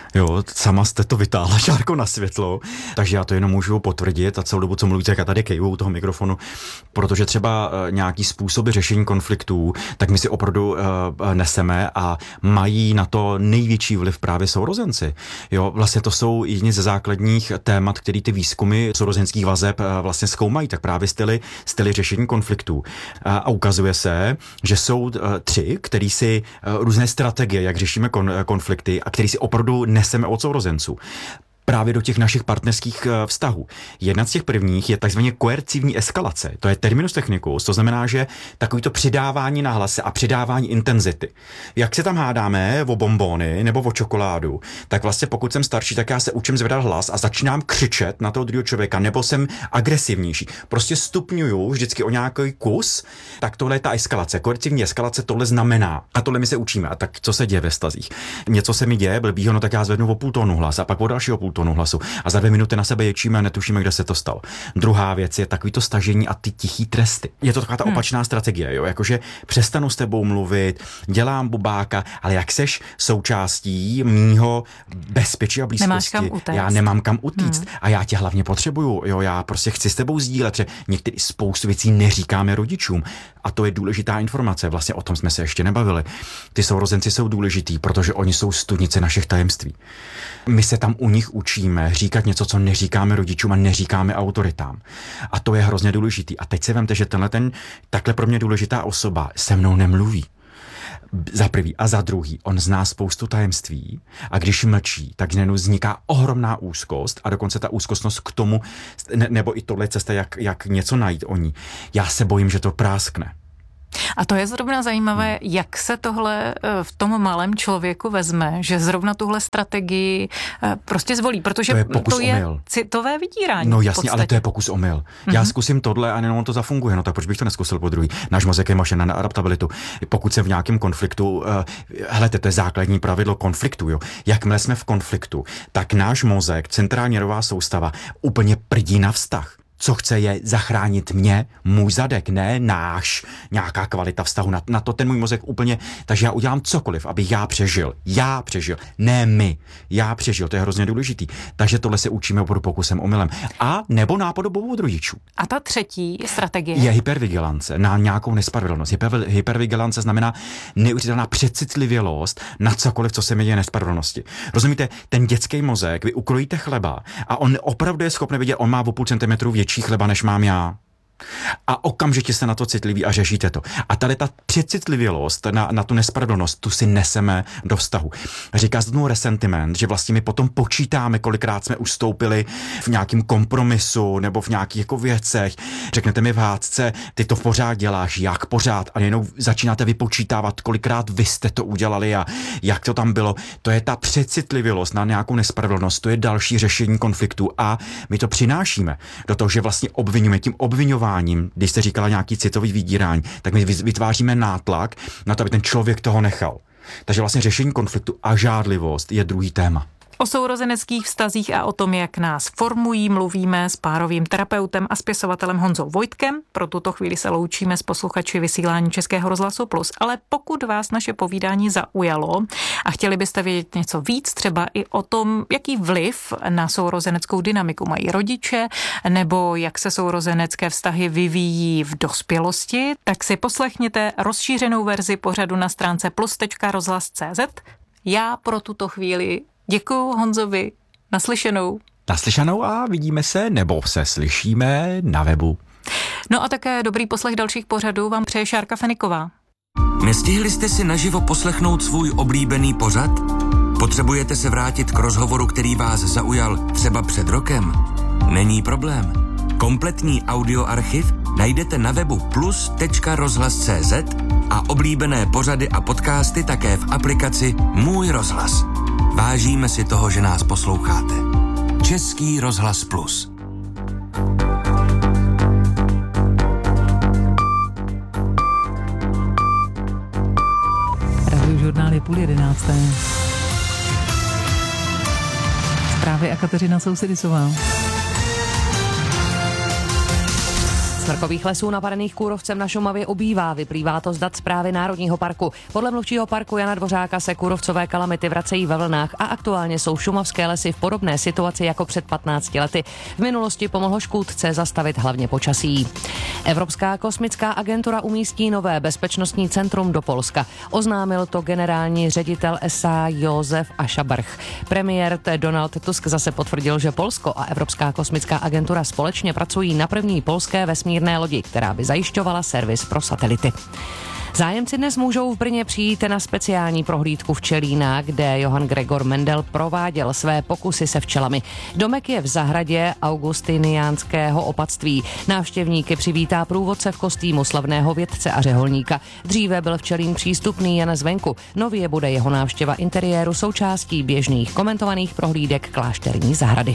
Jo, sama jste to vytáhla, Šárko, na světlo, takže já to jenom můžu potvrdit a celou dobu, co mluvíte, jak já tady kejvu u toho mikrofonu, protože třeba nějaký způsoby řešení konfliktů, tak my si opravdu uh, neseme a mají na to největší vliv právě sourozenci. Jo, vlastně to jsou jedni ze základních témat, který ty výzkumy sourozenských vazeb uh, vlastně zkoumají, tak právě styly, styly řešení konfliktů. A, a ukazuje se, že jsou uh, tři, který si uh, různé strategie, jak řešíme kon, konflikty a který si opravdu neseme od sourozenců právě do těch našich partnerských vztahů. Jedna z těch prvních je takzvaně koercivní eskalace. To je terminus technicus, to znamená, že takovýto přidávání na hlase a přidávání intenzity. Jak se tam hádáme o bonbony nebo o čokoládu, tak vlastně pokud jsem starší, tak já se učím zvedat hlas a začínám křičet na toho druhého člověka, nebo jsem agresivnější. Prostě stupňuju vždycky o nějaký kus, tak tohle je ta eskalace. Koercivní eskalace tohle znamená. A tohle my se učíme. A tak co se děje ve vztazích? Něco se mi děje, blbýho, no tak já zvednu o půl tónu hlas a pak o dalšího půl tónu hlasu a za dvě minuty na sebe ječíme a netušíme, kde se to stalo. Druhá věc je takový to stažení a ty tichý tresty. Je to taková ta hmm. opačná strategie, jo, jakože přestanu s tebou mluvit, dělám bubáka, ale jak seš součástí mýho bezpečí a blízkosti. Nemáš kam utéct. Já nemám kam utíct hmm. a já tě hlavně potřebuju, jo, já prostě chci s tebou sdílet, že některé spoustu věcí neříkáme rodičům a to je důležitá informace, vlastně o tom jsme se ještě nebavili. Ty sourozenci jsou důležitý, protože oni jsou studnice našich tajemství. My se tam u nich učíme říkat něco, co neříkáme rodičům a neříkáme autoritám. A to je hrozně důležitý. A teď se vemte, že tenhle ten takhle pro mě důležitá osoba se mnou nemluví. Za prvý a za druhý, on zná spoustu tajemství a když mlčí, tak najednou vzniká ohromná úzkost a dokonce ta úzkostnost k tomu, ne, nebo i tohle cesta, jak, jak něco najít o ní. Já se bojím, že to práskne. A to je zrovna zajímavé, jak se tohle v tom malém člověku vezme, že zrovna tuhle strategii prostě zvolí, protože to je, to je citové vydírání. No jasně, ale to je pokus omyl. Mm-hmm. Já zkusím tohle a jenom to zafunguje, no tak proč bych to neskusil po druhý? Náš mozek je mašina na adaptabilitu. Pokud jsem v nějakém konfliktu, helejte, to je základní pravidlo konfliktu, jo. Jakmile jsme v konfliktu, tak náš mozek, centrální nervová soustava, úplně prdí na vztah. Co chce je zachránit mě, můj zadek, ne náš, nějaká kvalita vztahu. Na, na to ten můj mozek úplně, takže já udělám cokoliv, abych já přežil. Já přežil, ne my. Já přežil, to je hrozně důležitý. Takže tohle se učíme opravdu pokusem omylem. A nebo nápodobou od rodičů. A ta třetí strategie? Je hypervigilance na nějakou nespravedlnost. Hyper, hypervigilance znamená neuvěřitelná přecitlivělost na cokoliv, co se mi děje nespravedlnosti. Rozumíte, ten dětský mozek, vy ukrojíte chleba a on opravdu je schopný vidět, on má o půl centimetru větší chleba, než mám já. A okamžitě se na to citliví a řešíte to. A tady ta přecitlivělost na, na tu nespravedlnost, tu si neseme do vztahu. Říká se tomu resentiment, že vlastně my potom počítáme, kolikrát jsme ustoupili v nějakém kompromisu nebo v nějakých jako věcech. Řeknete mi v hádce, ty to pořád děláš, jak pořád, a jenom začínáte vypočítávat, kolikrát vy jste to udělali a jak to tam bylo. To je ta přecitlivělost na nějakou nespravedlnost, to je další řešení konfliktu a my to přinášíme do toho, že vlastně obvinujeme tím obviňováním. Když jste říkala nějaký citový vydírání, tak my vytváříme nátlak na to, aby ten člověk toho nechal. Takže vlastně řešení konfliktu a žádlivost je druhý téma. O sourozeneckých vztazích a o tom, jak nás formují, mluvíme s párovým terapeutem a spisovatelem Honzou Vojtkem. Pro tuto chvíli se loučíme s posluchači vysílání Českého rozhlasu Plus. Ale pokud vás naše povídání zaujalo a chtěli byste vědět něco víc, třeba i o tom, jaký vliv na sourozeneckou dynamiku mají rodiče, nebo jak se sourozenecké vztahy vyvíjí v dospělosti, tak si poslechněte rozšířenou verzi pořadu na stránce plus tečka rozhlas tečka cé zet. Já pro tuto chvíli děkuju Honzovi, naslyšenou. Naslyšenou a vidíme se, nebo se slyšíme na webu. No a také dobrý poslech dalších pořadů vám přeje Šárka Feniková. Nestihli jste si naživo poslechnout svůj oblíbený pořad? Potřebujete se vrátit k rozhovoru, který vás zaujal třeba před rokem? Není problém. Kompletní audioarchiv najdete na webu plus tečka rozhlas tečka cé zet a oblíbené pořady a podcasty také v aplikaci Můj rozhlas. Vážíme si toho, že nás posloucháte. Český rozhlas Plus. Radiožurnál je půl jedenácté. Zprávy a Kateřina Sousedisová. Smrkových lesů napadených kůrovcem na Šumavě ubývá, vyplývá to z dat zprávy Národního parku. Podle mluvčího parku Jana Dvořáka se kůrovcové kalamity vracejí ve vlnách a aktuálně jsou šumavské lesy v podobné situaci jako před patnácti lety. V minulosti pomohlo škůdce zastavit hlavně počasí. Evropská kosmická agentura umístí nové bezpečnostní centrum do Polska. Oznámil to generální ředitel es á Josef Ašabrch. Premiér Donald Tusk zase potvrdil, že Polsko a Evropská kosmická agentura společně pracují na první polské vesmírné lodi, která by zajišťovala servis pro satelity. Zájemci dnes můžou v Brně přijít na speciální prohlídku včelína, kde Johann Gregor Mendel prováděl své pokusy se včelami. Domek je v zahradě augustiniánského opatství. Návštěvníky přivítá průvodce v kostýmu slavného vědce a řeholníka. Dříve byl včelín přístupný jen zvenku. Nově bude jeho návštěva interiéru součástí běžných komentovaných prohlídek klášterní zahrady.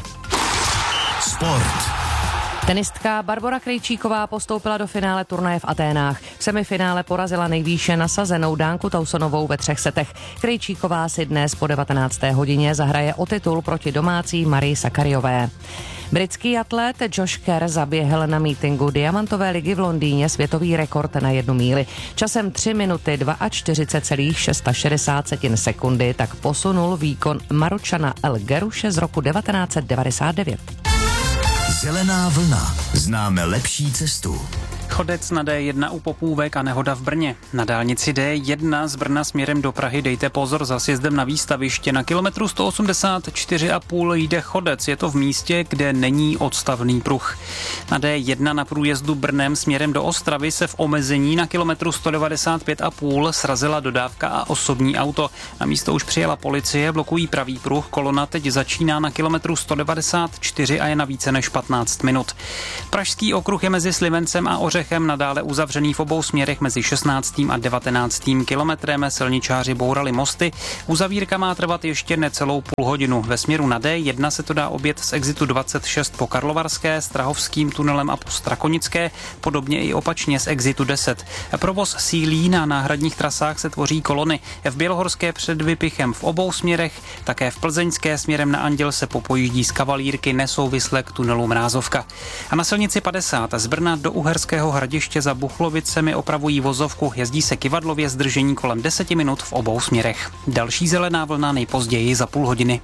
Sport. Tenistka Barbora Krejčíková postoupila do finále turnaje v Aténách. V semifinále porazila nejvýše nasazenou Dánku Tausonovou ve třech setech. Krejčíková si dnes po devatenácté hodině zahraje o titul proti domácí Marii Sakariové. Britský atlet Josh Kerr zaběhl na mítinku Diamantové ligy v Londýně světový rekord na jednu míli. Časem tři minuty čtyřicet dva celá šedesát šest sekundy tak posunul výkon Maročana El Geruše z roku devatenáct set devadesát devět. Zelená vlna. Známe lepší cestu. Chodec na dé jedna u Popůvek a nehoda v Brně. Na dálnici dé jedna z Brna směrem do Prahy dejte pozor za sjezdem na výstaviště. Na kilometru sto osmdesát čtyři a půl jde chodec. Je to v místě, kde není odstavný pruh. Na dé jedna na průjezdu Brnem směrem do Ostravy se v omezení na kilometru sto devadesát pět a půl srazila dodávka a osobní auto. Na místo už přijela policie, blokují pravý pruh. Kolona teď začíná na kilometru sto devadesát čtyři a je na více než patnáct minut. Pražský okruh je mezi Slivencem a Ořechem nadále uzavřený v obou směrech mezi šestnáctým a devatenáctým kilometrem. Silničáři bourali mosty. Uzavírka má trvat ještě necelou půl hodinu. Ve směru na dé jedna se to dá objet z exitu dvacet šest po Karlovarské, Strahovským tunelem a po Strakonické, podobně i opačně z exitu deset. Provoz sílí, na náhradních trasách se tvoří kolony. V Bělohorské před Vypichem v obou směrech, také v Plzeňské směrem na Anděl se popojíždí z Kavalírky nesouvisle k tunelu Mrázovka. A na silnici padesát z Brna do Uherského Hradiště za Buchlovicemi opravují vozovku, jezdí se kyvadlově, zdržení kolem deseti minut v obou směrech. Další zelená vlna nejpozději za půl hodiny.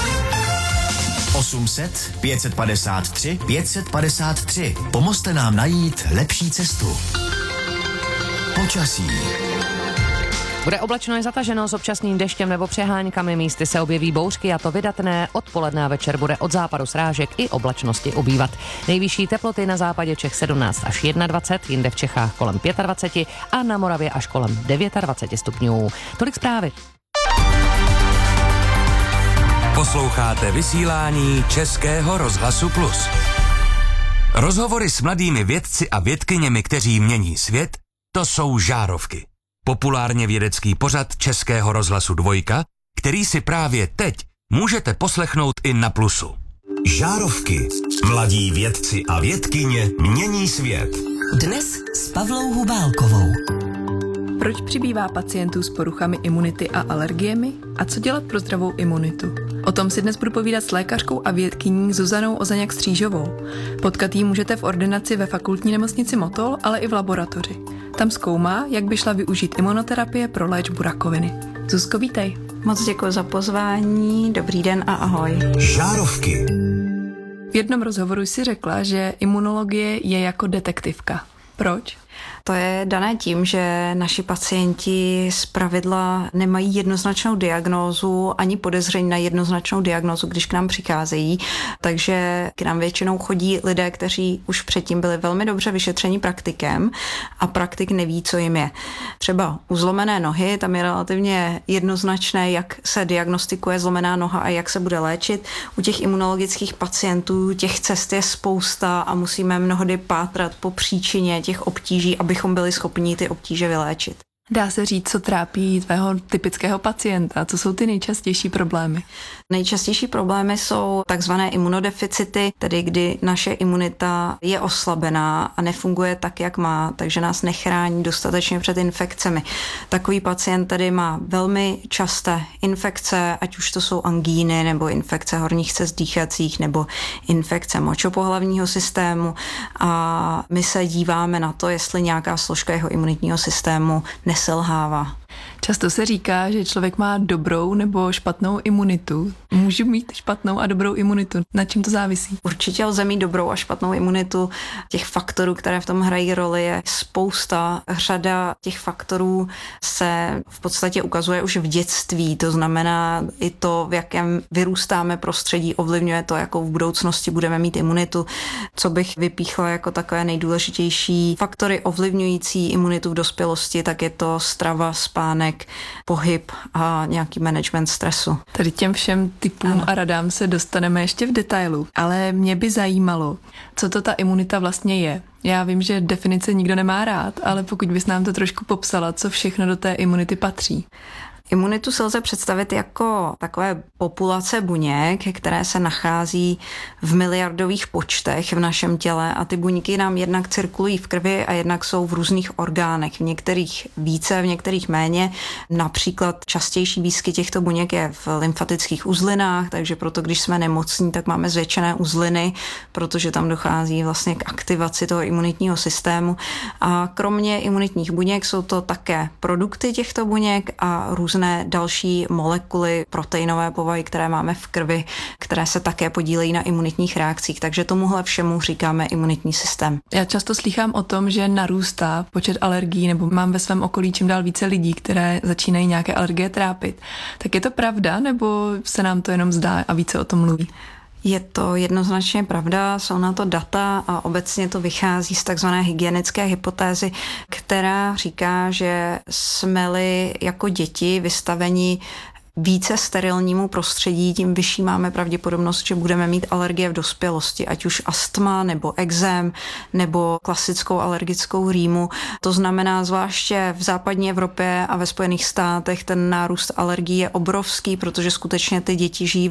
osm set, pět set padesát tři, pět set padesát tři. Pomozte nám najít lepší cestu. Počasí. Bude oblačno i zataženo s občasným deštěm nebo přeháňkami, místy se objeví bouřky a to vydatné. Odpoledne a večer bude od západu srážek i oblačnosti ubývat. Nejvyšší teploty na západě Čech sedmnáct až dvacet jedna, jinde v Čechách kolem dvacet pět a na Moravě až kolem dvacet devět stupňů. Tolik zprávy. Posloucháte vysílání Českého rozhlasu Plus. Rozhovory s mladými vědci a vědkyněmi, kteří mění svět, to jsou Žárovky. Populárně vědecký pořad Českého rozhlasu Dvojka, který si právě teď můžete poslechnout i na Plusu. Žárovky. Mladí vědci a vědkyně mění svět. Dnes s Pavlou Hubálkovou. Proč přibývá pacientů s poruchami imunity a alergiemi a co dělat pro zdravou imunitu? O tom si dnes budu povídat s lékařkou a vědkyní Zuzanou Ozaňák-Střížovou. Potkat jí můžete v ordinaci ve fakultní nemocnici Motol, ale i v laboratoři. Tam zkoumá, jak by šla využít imunoterapie pro léčbu rakoviny. Zuzko, vítej. Moc děkuji za pozvání, dobrý den a ahoj. Žárovky. V jednom rozhovoru si řekla, že imunologie je jako detektivka. Proč? To je dané tím, že naši pacienti zpravidla nemají jednoznačnou diagnózu ani podezření na jednoznačnou diagnózu, když k nám přicházejí, takže k nám většinou chodí lidé, kteří už předtím byli velmi dobře vyšetřeni praktikem a praktik neví, co jim je. Třeba u zlomené nohy, tam je relativně jednoznačné, jak se diagnostikuje zlomená noha a jak se bude léčit. U těch imunologických pacientů těch cest je spousta a musíme mnohdy pátrat po příčině těch obtíží, abychom byli schopni ty obtíže vyléčit. Dá se říct, co trápí tvého typického pacienta? Co jsou ty nejčastější problémy? Nejčastější problémy jsou takzvané imunodeficity, tedy kdy naše imunita je oslabená a nefunguje tak, jak má, takže nás nechrání dostatečně před infekcemi. Takový pacient tedy má velmi časté infekce, ať už to jsou angíny nebo infekce horních cest dýchacích nebo infekce močopohlavního systému a my se díváme na to, jestli nějaká složka jeho imunitního systému neselhává. Často se říká, že člověk má dobrou nebo špatnou imunitu. Můžu mít špatnou a dobrou imunitu. Na čím to závisí? Určitě lze mít dobrou a špatnou imunitu. Těch faktorů, které v tom hrají roli, je spousta. Řada těch faktorů se v podstatě ukazuje už v dětství. To znamená i to, v jakém vyrůstáme prostředí, ovlivňuje to, jakou v budoucnosti budeme mít imunitu. Co bych vypíchla jako takové nejdůležitější faktory ovlivňující imunitu v dospělosti, tak je to strava, spánek, pohyb a nějaký management stresu. Tady těm všem typům ano. a radám se dostaneme ještě v detailu, ale mě by zajímalo, co to ta imunita vlastně je. Já vím, že definice nikdo nemá rád, ale pokud bys nám to trošku popsala, co všechno do té imunity patří. Imunitu se lze představit jako takové populace buněk, které se nachází v miliardových počtech v našem těle a ty buňky nám jednak cirkulují v krvi a jednak jsou v různých orgánech, v některých více, v některých méně. Například častější výskyt těchto buněk je v lymfatických uzlinách, takže proto, když jsme nemocní, tak máme zvětšené uzliny, protože tam dochází vlastně k aktivaci toho imunitního systému. A kromě imunitních buněk jsou to také produkty těchto buněk a různé další molekuly proteinové povahy, které máme v krvi, které se také podílejí na imunitních reakcích. Takže tomuhle všemu říkáme imunitní systém. Já často slýchám o tom, že narůstá počet alergií, nebo mám ve svém okolí čím dál více lidí, které začínají nějaké alergie trápit. Tak je to pravda, nebo se nám to jenom zdá a více o tom mluví? Je to jednoznačně pravda, jsou na to data a obecně to vychází z takzvané hygienické hypotézy, která říká, že jsme-li jako děti vystaveni více sterilnímu prostředí, tím vyšší máme pravděpodobnost, že budeme mít alergie v dospělosti, ať už astma nebo ekzém nebo klasickou alergickou rýmu. To znamená, zvláště v západní Evropě a ve Spojených státech ten nárůst alergií je obrovský, protože skutečně ty děti žijí